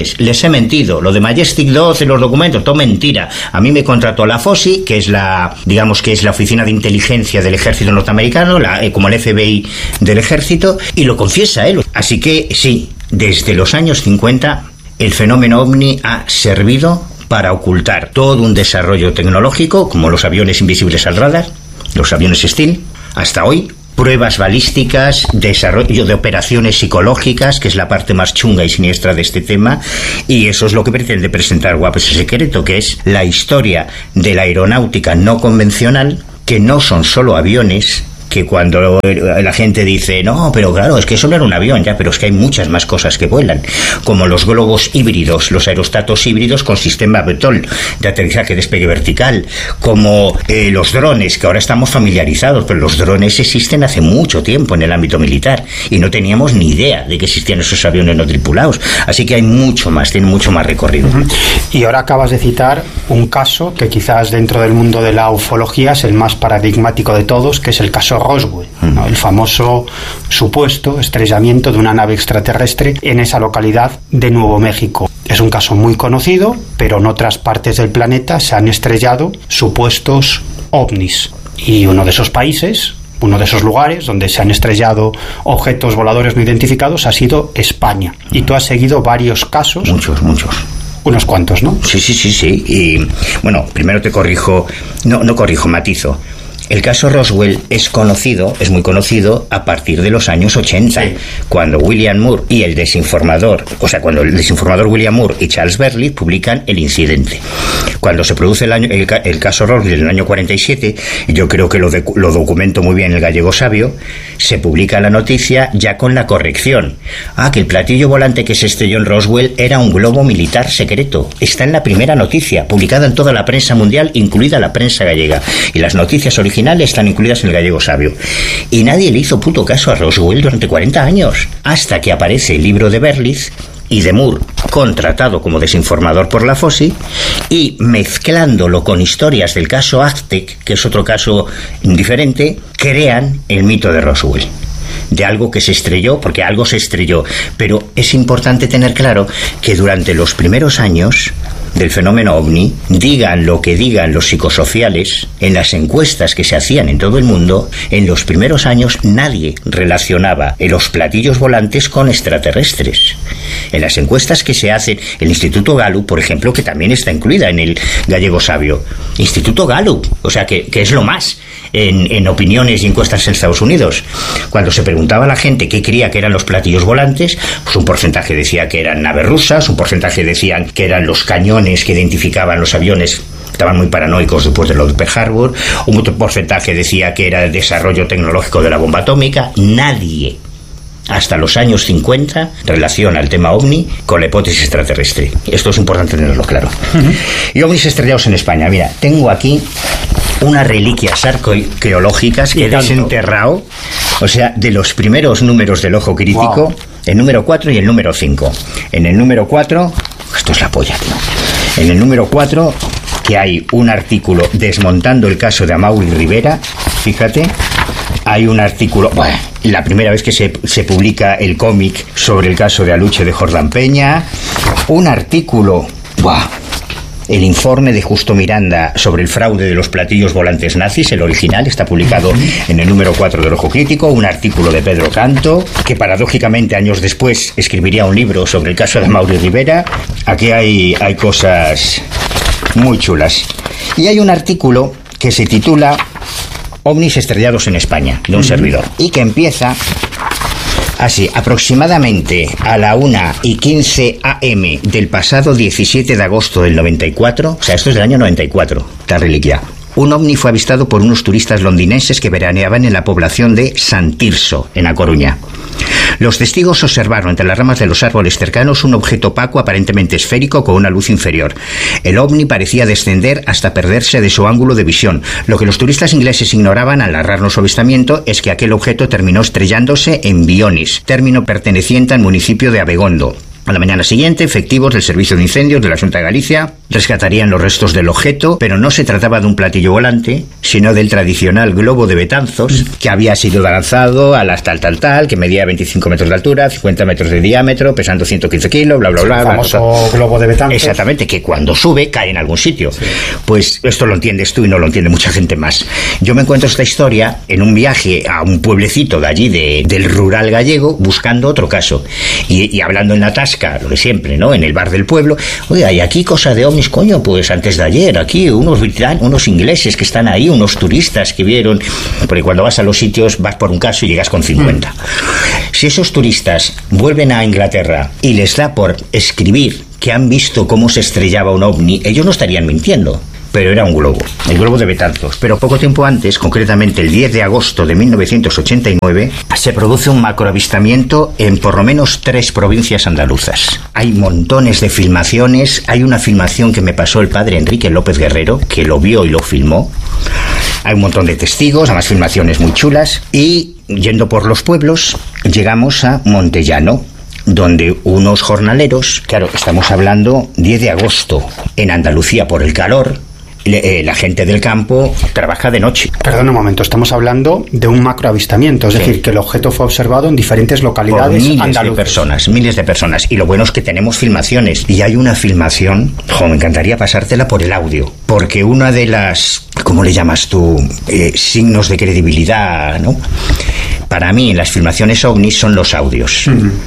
S9: he mentido. Lo de Majestic 12, los documentos, todo mentira. A mí me contrató la FOSI, que es la Oficina de Inteligencia del Ejército Norteamericano, como el FBI del Ejército, y lo confiesa él. Así que sí, desde los años 50 el fenómeno OVNI ha servido para ocultar todo un desarrollo tecnológico, como los aviones invisibles al radar, los aviones Stealth, hasta hoy, pruebas balísticas, desarrollo de operaciones psicológicas, que es la parte más chunga y siniestra de este tema, y eso es lo que pretende presentar Guapos Secreto, que es la historia de la aeronáutica no convencional, que no son solo aviones, que cuando la gente dice, no, pero claro, es que eso no era un avión, ya, pero es que hay muchas más cosas que vuelan, como los globos híbridos, los aerostatos híbridos con sistema VTOL, de aterrizaje despegue vertical, como los drones, que ahora estamos familiarizados, pero los drones existen hace mucho tiempo en el ámbito militar, y no teníamos ni idea de que existían esos aviones no tripulados, así que hay mucho más, tiene mucho más recorrido.
S2: Y ahora acabas de citar un caso que quizás dentro del mundo de la ufología es el más paradigmático de todos, que es el caso Roswell, ¿no? El famoso supuesto estrellamiento de una nave extraterrestre en esa localidad de Nuevo México. Es un caso muy conocido, pero en otras partes del planeta se han estrellado supuestos ovnis. Y uno de esos países, uno de esos lugares donde se han estrellado objetos voladores no identificados ha sido España. Y tú has seguido varios casos.
S9: Muchos.
S2: Unos cuantos, ¿no?
S9: Sí. Y bueno, primero te corrijo, no corrijo, matizo. El caso Roswell es muy conocido a partir de los años 80, sí, cuando William Moore y cuando el desinformador William Moore y Charles Berlitz publican El Incidente. Cuando se produce el caso Roswell en el año 47, yo creo que lo documento muy bien el Gallego Sabio, se publica la noticia ya con la corrección. Que el platillo volante que se estrelló en Roswell era un globo militar secreto. Está en la primera noticia, publicada en toda la prensa mundial, incluida la prensa gallega. Y las noticias originales están incluidas en el Gallego Sabio. Y nadie le hizo puto caso a Roswell durante 40 años, hasta que aparece el libro de Berlitz y de Moore, contratado como desinformador por la FOSI, y mezclándolo con historias del caso Aztec, que es otro caso diferente, crean el mito de Roswell, de algo que se estrelló, porque algo se estrelló. Pero es importante tener claro que durante los primeros años del fenómeno OVNI, digan lo que digan los psicosociales, en las encuestas que se hacían en todo el mundo, en los primeros años nadie relacionaba los platillos volantes con extraterrestres. En las encuestas que se hacen, el Instituto Gallup, por ejemplo, que también está incluida en el Gallego Sabio, Instituto Gallup, o sea que es lo más en opiniones y encuestas en Estados Unidos. Cuando se preguntaba a la gente qué creía que eran los platillos volantes, pues un porcentaje decía que eran naves rusas, un porcentaje decían que eran los cañones que identificaban los aviones. Estaban muy paranoicos después de lo de Pearl Harbor. Un otro porcentaje decía que era el desarrollo tecnológico de la bomba atómica. Nadie, hasta los años 50, relaciona el tema OVNI con la hipótesis extraterrestre. Esto es importante tenerlo claro. Y ovnis estrellados en España. Mira, tengo aquí unas reliquias arqueológicas que he desenterrado, o sea, de los primeros números del Ojo Crítico, wow, el número 4 y el número 5. En el número 4, esto es la polla, tío. En el número 4, que hay un artículo desmontando el caso de Amaury Rivera, fíjate, hay un artículo, bueno, la primera vez que se publica el cómic sobre el caso de Aluche de Jordán Peña, un artículo, ¡buah!, el informe de Justo Miranda sobre el fraude de los platillos volantes nazis, el original, está publicado en el número 4 del Ojo Crítico, un artículo de Pedro Canto, que paradójicamente años después escribiría un libro sobre el caso de Amaury Rivera. Aquí hay cosas muy chulas. Y hay un artículo que se titula Ovnis estrellados en España, de un servidor, y que empieza así: aproximadamente a la 1:15 AM del pasado 17 de agosto del 94, o sea, esto es del año 94, la reliquia. Un ovni fue avistado por unos turistas londinenses que veraneaban en la población de San Tirso, en A Coruña. Los testigos observaron entre las ramas de los árboles cercanos un objeto opaco aparentemente esférico con una luz inferior. El ovni parecía descender hasta perderse de su ángulo de visión. Lo que los turistas ingleses ignoraban al narrarnos su avistamiento es que aquel objeto terminó estrellándose en Bionis, término perteneciente al municipio de Abegondo. A la mañana siguiente, efectivos del Servicio de Incendios de la Xunta de Galicia rescatarían los restos del objeto, pero no se trataba de un platillo volante, sino del tradicional globo de Betanzos, que había sido lanzado a las tal, que medía 25 metros de altura, 50 metros de diámetro, pesando 115 kilos, bla, bla, bla.
S2: El famoso globo de Betanzos.
S9: Exactamente, que cuando sube cae en algún sitio. Sí. Pues esto lo entiendes tú y no lo entiende mucha gente más. Yo me encuentro esta historia en un viaje a un pueblecito de allí, del rural gallego, buscando otro caso. Y hablando en la tasca, lo de siempre, ¿no? En el bar del pueblo. Oiga, y aquí cosa de ovnis, coño, pues antes de ayer, aquí unos ingleses que están ahí, unos turistas que vieron, porque cuando vas a los sitios vas por un caso y llegas con 50. Si esos turistas vuelven a Inglaterra y les da por escribir que han visto cómo se estrellaba un ovni, ellos no estarían mintiendo. Pero era un globo, el globo de Betanzos. Pero poco tiempo antes, concretamente el 10 de agosto de 1989, se produce un macroavistamiento en por lo menos 3 provincias andaluzas. Hay montones de filmaciones. Hay una filmación que me pasó el padre Enrique López Guerrero, que lo vio y lo filmó. Hay un montón de testigos, además filmaciones muy chulas. Y yendo por los pueblos, llegamos a Montellano, donde unos jornaleros, claro, estamos hablando 10 de agosto, en Andalucía por el calor, la gente del campo trabaja de noche.
S2: Perdón un momento, estamos hablando de un macroavistamiento, es decir, que el objeto fue observado en diferentes localidades
S9: andaluzas. Miles de personas. Y lo bueno es que tenemos filmaciones. Y hay una filmación, me encantaría pasártela por el audio, porque una de las, ¿cómo le llamas tú? Signos de credibilidad, ¿no? Para mí, en las filmaciones ovnis son los audios.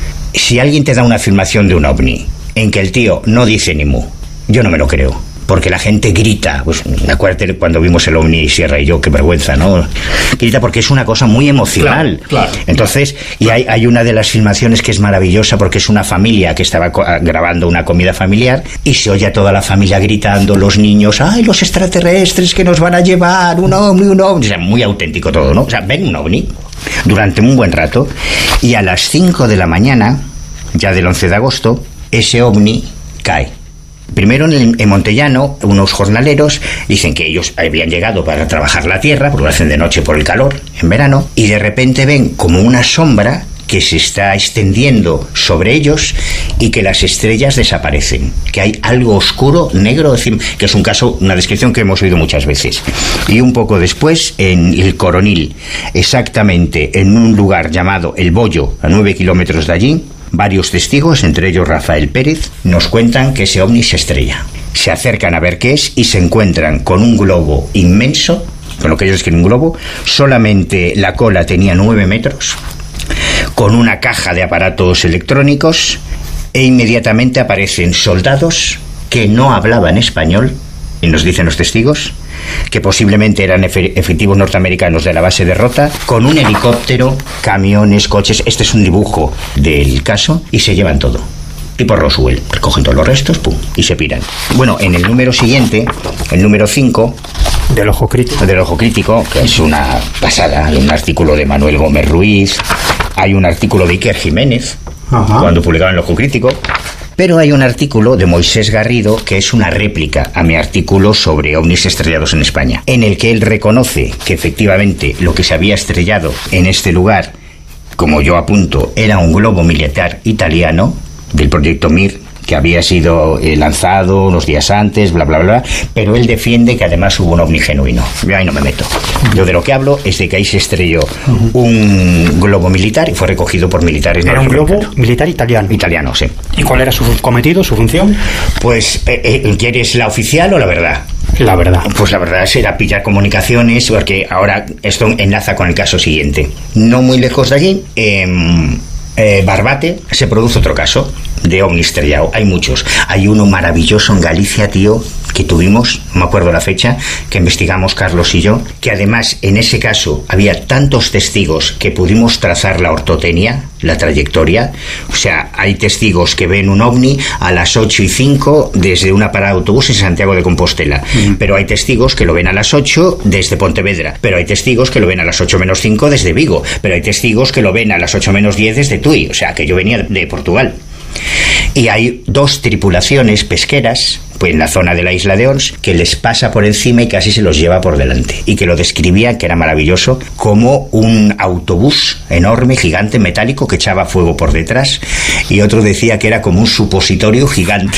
S9: Si alguien te da una filmación de un ovni en que el tío no dice ni mu, yo no me lo creo. Porque la gente grita, pues me acuerdo cuando vimos el ovni Sierra y yo, qué vergüenza, ¿no? Grita porque es una cosa muy emocional. Claro. Entonces, y hay una de las filmaciones que es maravillosa porque es una familia que estaba grabando una comida familiar y se oye a toda la familia gritando, los niños, ¡ay, los extraterrestres que nos van a llevar! ¡Un ovni, un ovni! O sea, muy auténtico todo, ¿no? O sea, ven un ovni durante un buen rato y a las 5 de la mañana, ya del 11 de agosto, ese ovni cae. Primero en Montellano, unos jornaleros dicen que ellos habían llegado para trabajar la tierra, porque lo hacen de noche por el calor, en verano, y de repente ven como una sombra que se está extendiendo sobre ellos y que las estrellas desaparecen, que hay algo oscuro, negro, que es un caso, una descripción que hemos oído muchas veces. Y un poco después, en el Coronil, exactamente en un lugar llamado El Bollo, a 9 kilómetros de allí, varios testigos, entre ellos Rafael Pérez, nos cuentan que ese ovni se estrella. Se acercan a ver qué es y se encuentran con un globo inmenso, con lo que ellos describen un globo, solamente la cola tenía 9 metros, con una caja de aparatos electrónicos, e inmediatamente aparecen soldados que no hablaban español, y nos dicen los testigos que posiblemente eran efectivos norteamericanos de la base de Rota, con un helicóptero, camiones, coches. Este es un dibujo del caso y se llevan todo. Tipo Roswell, recogen todos los restos, pum, y se piran. Bueno, en el número siguiente, el número 5
S2: del Ojo Crítico,
S9: que es una pasada, hay un artículo de Manuel Gómez Ruiz, hay un artículo de Iker Jiménez, cuando publicaban el Ojo Crítico. Pero hay un artículo de Moisés Garrido que es una réplica a mi artículo sobre ovnis estrellados en España, en el que él reconoce que efectivamente lo que se había estrellado en este lugar, como yo apunto, era un globo militar italiano del proyecto Mir, que había sido lanzado unos días antes, bla, bla, bla, pero él defiende que además hubo un ovni genuino. Yo ahí no me meto. Yo de lo que hablo es de que ahí se estrelló un globo militar y fue recogido por militares.
S2: ¿Era un globo militar italiano?
S9: Italiano, sí.
S2: ¿Y cuál era su cometido, su función?
S9: Pues, ¿quieres la oficial o la verdad?
S2: La verdad.
S9: Pues la verdad era pillar comunicaciones, porque ahora esto enlaza con el caso siguiente. No muy lejos de allí, Barbate, se produce otro caso de ovni estrellado. Hay muchos. Hay uno maravilloso en Galicia, tío, que tuvimos, no me acuerdo la fecha, que investigamos Carlos y yo, que además en ese caso había tantos testigos que pudimos trazar la ortotenia, la trayectoria. O sea, hay testigos que ven un ovni a las 8:05 desde una parada de autobús en Santiago de Compostela, pero hay testigos que lo ven a las 8 desde Pontevedra, pero hay testigos que lo ven a las 8:05 desde Vigo, pero hay testigos que lo ven a las 8:10 desde Tui, o sea, que yo venía de Portugal. Y hay 2 tripulaciones pesqueras, pues en la zona de la isla de Ons, que les pasa por encima y casi se los lleva por delante, y que lo describía, que era maravilloso, como un autobús enorme, gigante, metálico, que echaba fuego por detrás, y otro decía que era como un supositorio gigante.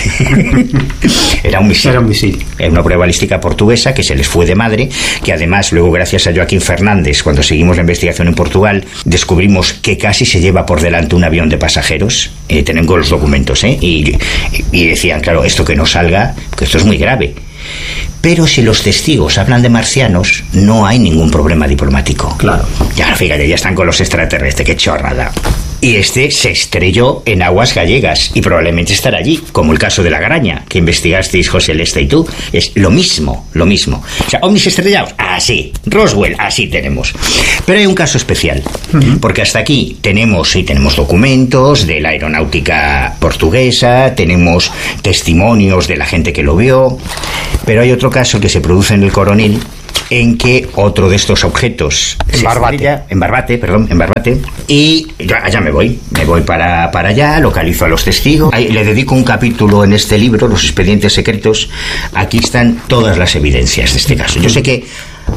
S9: Era un misil. Era una prueba balística portuguesa que se les fue de madre, que además luego, gracias a Joaquín Fernández, cuando seguimos la investigación en Portugal, descubrimos que casi se lleva por delante un avión de pasajeros. Tengo los documentos, y decían, claro, esto que no salga, que esto es muy grave. Pero si los testigos hablan de marcianos, no hay ningún problema diplomático.
S2: Claro.
S9: Ya, fíjate, ya están con los extraterrestres, qué chorrada. Y se estrelló en aguas gallegas y probablemente estará allí, como el caso de la Graña, que investigasteis José Lesta y tú. Es lo mismo. O sea, ovnis estrellados, así. Roswell, así tenemos. Pero hay un caso especial, porque hasta aquí tenemos documentos de la aeronáutica portuguesa, tenemos testimonios de la gente que lo vio, pero hay otro caso que se produce en el Coronil, en que otro de estos objetos en Barbate, y ya me voy para allá, localizo a los testigos. Ahí le dedico un capítulo en este libro, Los expedientes secretos. Aquí están todas las evidencias de este caso. Yo sé que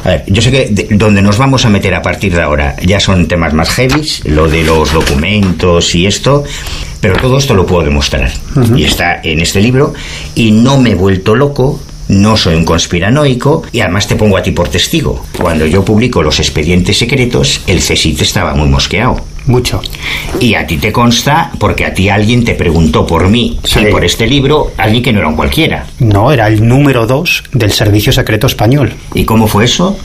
S9: donde nos vamos a meter a partir de ahora ya son temas más heavies, lo de los documentos y esto, pero todo esto lo puedo demostrar. Y está en este libro, y no me he vuelto loco. No soy un conspiranoico, y además te pongo a ti por testigo. Cuando yo publico Los expedientes secretos, el CSIC estaba muy mosqueado.
S2: Mucho.
S9: Y a ti te consta, porque a ti alguien te preguntó por mí, sí, y por este libro, alguien que no era un cualquiera.
S2: No, era el número 2 del Servicio Secreto Español.
S9: ¿Y cómo fue eso?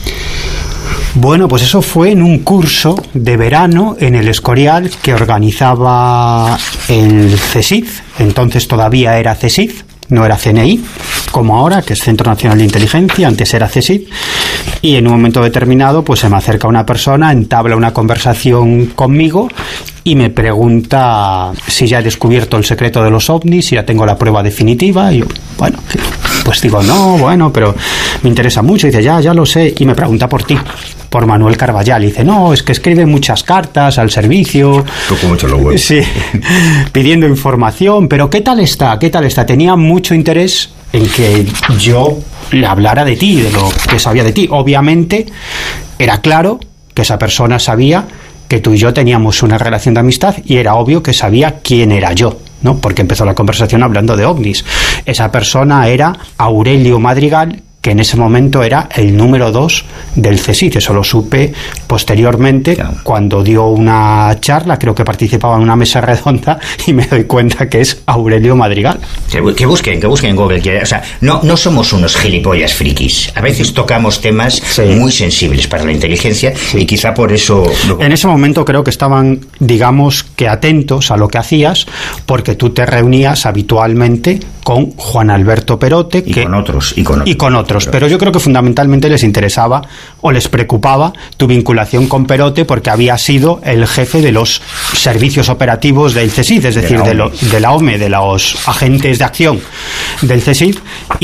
S2: Bueno, pues eso fue en un curso de verano en el Escorial que organizaba el CSIC. Entonces todavía era CSIC, no era CNI, como ahora, que es Centro Nacional de Inteligencia. Antes era CSIC. Y en un momento determinado, pues se me acerca una persona, entabla una conversación conmigo y me pregunta si ya he descubierto el secreto de los ovnis, si ya tengo la prueba definitiva. Y yo, bueno, pues digo, no, bueno, pero me interesa mucho. Y dice, ya lo sé. Y me pregunta por ti, por Manuel Carballal. Y dice, no, es que escribe muchas cartas al servicio.
S8: Toco mucho los huevos.
S2: Sí, pidiendo información. Pero ¿qué tal está? Tenía mucho interés en que yo le hablara de ti, de lo que sabía de ti. Obviamente, era claro que esa persona sabía que tú y yo teníamos una relación de amistad, y era obvio que sabía quién era yo, ¿no? Porque empezó la conversación hablando de ovnis. Esa persona era Aurelio Madrigal, que en ese momento era el número 2 del CSIC. Eso lo supe posteriormente, claro, cuando dio una charla, creo que participaba en una mesa redonda, y me doy cuenta que es Aurelio Madrigal.
S9: Que busquen en Google. O sea, no somos unos gilipollas frikis. A veces tocamos temas muy sensibles para la inteligencia, y quizá por eso...
S2: En ese momento creo que estaban, digamos, que atentos a lo que hacías, porque tú te reunías habitualmente con Juan Alberto Perote,
S9: y con otros.
S2: Pero yo creo que fundamentalmente les interesaba o les preocupaba tu vinculación con Perote, porque había sido el jefe de los servicios operativos del CSIC, es decir, de la OME, de los agentes de acción del CSIC,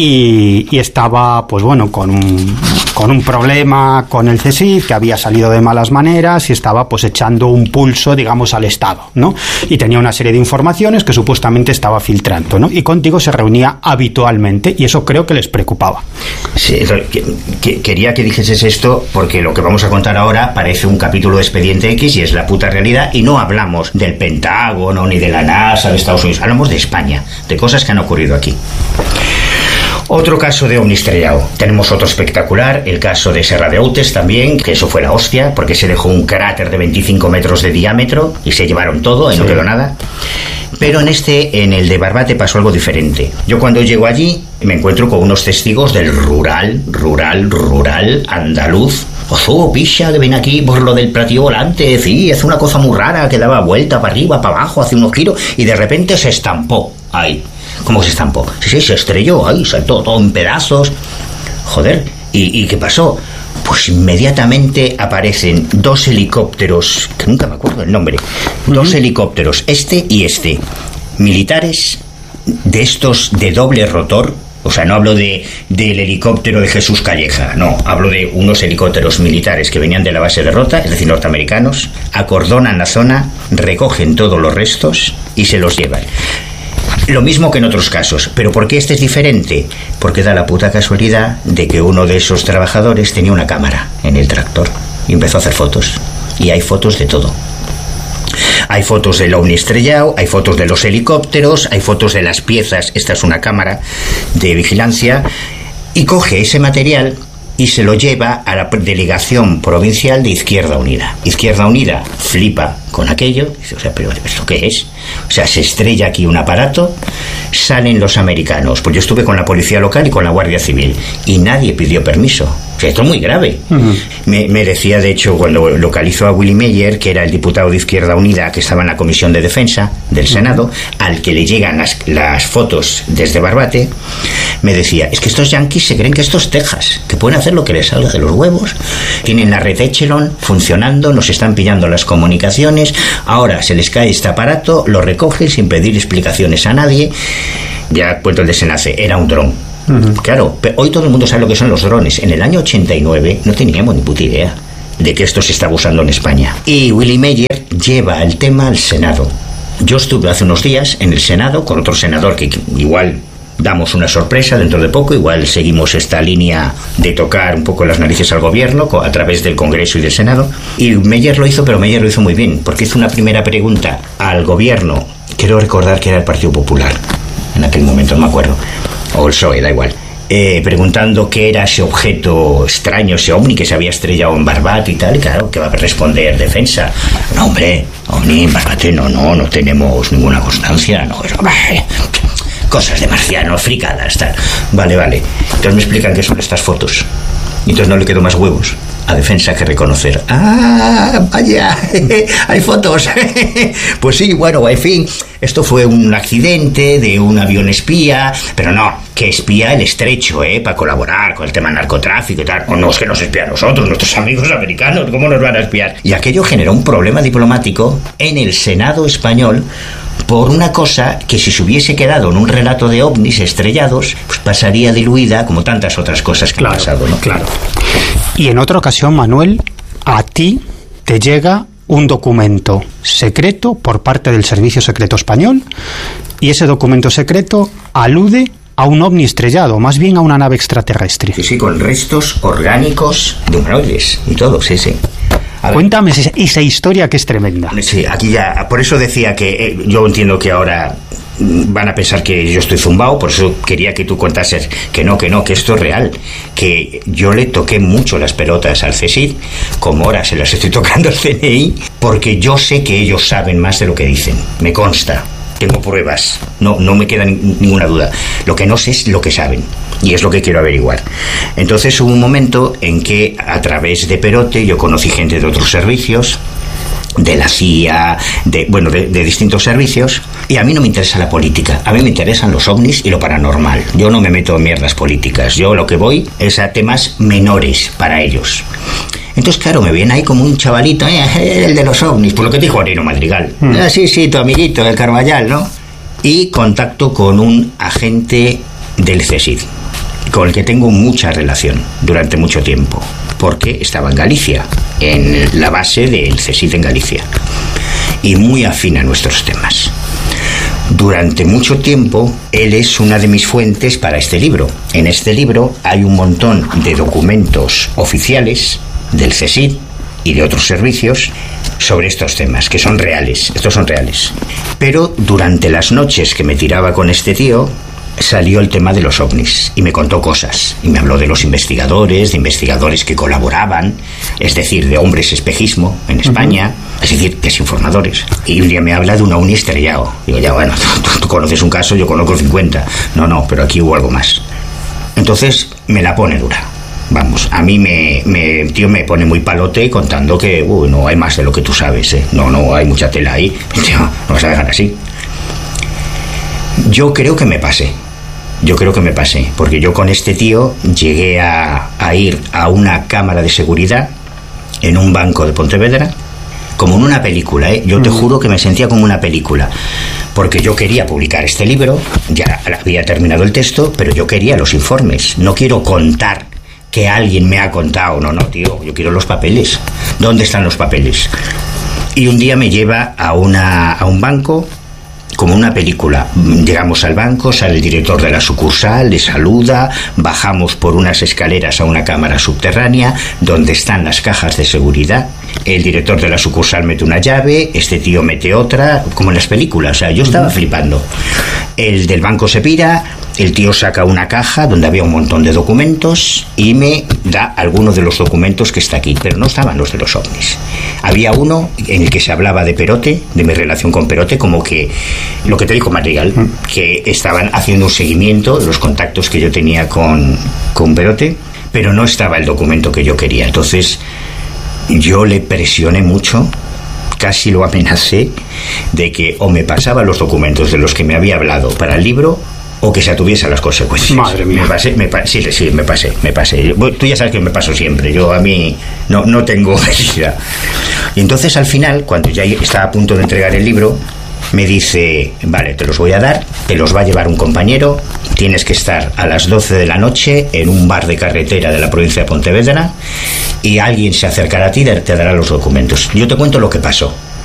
S2: y estaba, pues bueno, con un problema con el CSIC, que había salido de malas maneras, y estaba pues echando un pulso, digamos, al Estado, ¿no? Y tenía una serie de informaciones que supuestamente estaba filtrando, ¿no? Y contigo se reunía habitualmente, y eso creo que les preocupaba.
S9: Sí, quería que dijeses esto, porque lo que vamos a contar ahora parece un capítulo de Expediente X, y es la puta realidad, y no hablamos del Pentágono ni de la NASA de Estados Unidos, hablamos de España, de cosas que han ocurrido aquí. Otro caso de ovni estrellado. Tenemos otro espectacular, el caso de Serra de Outes también, que eso fue la hostia, porque se dejó un cráter de 25 metros de diámetro y se llevaron todo y no quedó nada. Pero en el de Barbate pasó algo diferente. Yo cuando llego allí me encuentro con unos testigos del rural andaluz. Ozo, picha, que ven aquí por lo del platillo volante, sí, hace una cosa muy rara, que daba vuelta para arriba, para abajo, hace unos giros, y de repente se estampó ahí. ¿Cómo se estampó? Sí, se estrelló ahí, saltó todo en pedazos. Joder, ¿y qué pasó? Pues inmediatamente aparecen 2 helicópteros, que nunca me acuerdo el nombre, 2 helicópteros, este y este, militares, de estos de doble rotor. O sea, no hablo del helicóptero de Jesús Calleja, no, hablo de unos helicópteros militares que venían de la base de Rota, es decir, norteamericanos, acordonan la zona, recogen todos los restos y se los llevan. Lo mismo que en otros casos. ¿Pero por qué este es diferente? Porque da la puta casualidad de que uno de esos trabajadores tenía una cámara en el tractor y empezó a hacer fotos. Y hay fotos de todo. Hay fotos del ovni estrellado, hay fotos de los helicópteros, hay fotos de las piezas. Esta es una cámara de vigilancia. Y coge ese material y se lo lleva a la delegación provincial de Izquierda Unida. Izquierda Unida flipa con aquello, dice, o sea, ¿pero esto qué es? O sea, se estrella aquí un aparato, salen los americanos. Pues yo estuve con la policía local y con la Guardia Civil y nadie pidió permiso. O sea, esto es muy grave. Me decía, de hecho, cuando localizó a Willy Meyer, que era el diputado de Izquierda Unida que estaba en la Comisión de Defensa del Senado, al que le llegan las fotos desde Barbate, me decía, es que estos yanquis se creen que esto es Texas, que pueden hacer lo que les salga de los huevos. Tienen la red Echelon funcionando, nos están pillando las comunicaciones, ahora se les cae este aparato, lo recogen sin pedir explicaciones a nadie. Ya cuento el desenlace, era un dron. Claro, pero hoy todo el mundo sabe lo que son los drones. En el año 89 no teníamos ni puta idea de que esto se estaba usando en España. Y Willy Meyer lleva el tema al Senado. Yo estuve hace unos días en el Senado con otro senador que igual damos una sorpresa dentro de poco, igual seguimos esta línea de tocar un poco las narices al gobierno a través del Congreso y del Senado. Y Meyer lo hizo, pero Meyer lo hizo muy bien, porque hizo una primera pregunta al gobierno, quiero recordar que era el Partido Popular, en aquel momento no me acuerdo, o el PSOE, da igual, preguntando qué era ese objeto extraño, ese ovni que se había estrellado en Barbate y tal. Y claro, que va a responder Defensa, no hombre, ovni en Barbate no tenemos ninguna constancia, no, eso, cosas de marcianos, fricadas, tal. Vale, entonces me explican qué son estas fotos y entonces no le quedó más huevos a Defensa que reconocer, vaya, hay fotos. Pues sí, bueno, en fin, esto fue un accidente de un avión espía, pero no, que espía el estrecho, para colaborar con el tema del narcotráfico y tal. O no, es que nos espía a nosotros, nuestros amigos americanos, ¿cómo nos van a espiar? Y aquello generó un problema diplomático en el Senado español por una cosa que si se hubiese quedado en un relato de ovnis estrellados, pues pasaría diluida como tantas otras cosas que han pasado, ¿no?
S2: Claro. Y en otra ocasión, Manuel, a ti te llega un documento secreto por parte del Servicio Secreto Español y ese documento secreto alude a un ovni estrellado, más bien a una nave extraterrestre.
S9: Sí, con restos orgánicos de humanoides y todo, sí.
S2: Cuéntame esa historia que es tremenda.
S9: Sí, aquí ya, por eso decía que yo entiendo que ahora van a pensar que yo estoy zumbado, por eso quería que tú contases que no, que esto es real, que yo le toqué mucho las pelotas al CSIC, como ahora se las estoy tocando al CNI, porque yo sé que ellos saben más de lo que dicen, me consta. Tengo pruebas, no me queda ninguna duda. Lo que no sé es lo que saben, y es lo que quiero averiguar. Entonces hubo un momento en que a través de Perote yo conocí gente de otros servicios, de la CIA, de distintos servicios, y a mí no me interesa la política, a mí me interesan los ovnis y lo paranormal. Yo no me meto en mierdas políticas, yo lo que voy es a temas menores para ellos. Entonces, claro, me viene ahí como un chavalito, el de los ovnis, por lo que te dijo Arino Madrigal. Sí, tu amiguito, el Carballal, ¿no? Y contacto con un agente del CSIC, con el que tengo mucha relación durante mucho tiempo, porque estaba en Galicia, en la base del CSIC en Galicia, y muy afín a nuestros temas. Durante mucho tiempo, él es una de mis fuentes para este libro. En este libro hay un montón de documentos oficiales del CSIC y de otros servicios sobre estos temas, que son reales, estos son reales. Pero durante las noches que me tiraba con este tío, salió el tema de los ovnis y me contó cosas, y me habló de los investigadores, de investigadores que colaboraban, es decir, de hombres espejismo en España, es decir, desinformadores. Y un día me habla de un ovni estrellado. Digo, ya bueno, tú conoces un caso, yo conozco 50. No, pero aquí hubo algo más. Entonces me la pone dura. Vamos, a mí tío me pone muy palote contando que no hay más de lo que tú sabes, no hay mucha tela ahí, tío, no vas a dejar así. Yo creo que me pasé, porque yo con este tío llegué a ir a una cámara de seguridad en un banco de Pontevedra, como en una película, yo te juro que me sentía como una película, porque yo quería publicar este libro, ya había terminado el texto, pero yo quería los informes, no quiero contar que alguien me ha contado, no, tío, yo quiero los papeles. ¿Dónde están los papeles? Y un día me lleva a un banco como una película. Llegamos al banco, sale el director de la sucursal, le saluda, bajamos por unas escaleras a una cámara subterránea donde están las cajas de seguridad. El director de la sucursal mete una llave, este tío mete otra, como en las películas. O sea, yo estaba flipando. El del banco se pira, el tío saca una caja donde había un montón de documentos y me da algunos de los documentos que está aquí, pero no estaban los de los ovnis. Había uno en el que se hablaba de Perote, de mi relación con Perote, como que lo que te dijo Madrigal, que estaban haciendo un seguimiento de los contactos que yo tenía con Perote, pero no estaba el documento que yo quería. Entonces yo le presioné mucho, casi lo amenacé de que o me pasaba los documentos de los que me había hablado para el libro o que se atuviese a las consecuencias.
S2: Madre mía.
S9: Me pasé. Bueno, tú ya sabes que me paso siempre. Yo a mí no tengo necesidad. Y entonces al final, cuando ya estaba a punto de entregar el libro, me dice, vale, te los voy a dar, te los va a llevar un compañero, tienes que estar a las 12 de la noche en un bar de carretera de la provincia de Pontevedra y alguien se acercará a ti y te dará los documentos. Yo te cuento lo que pasó.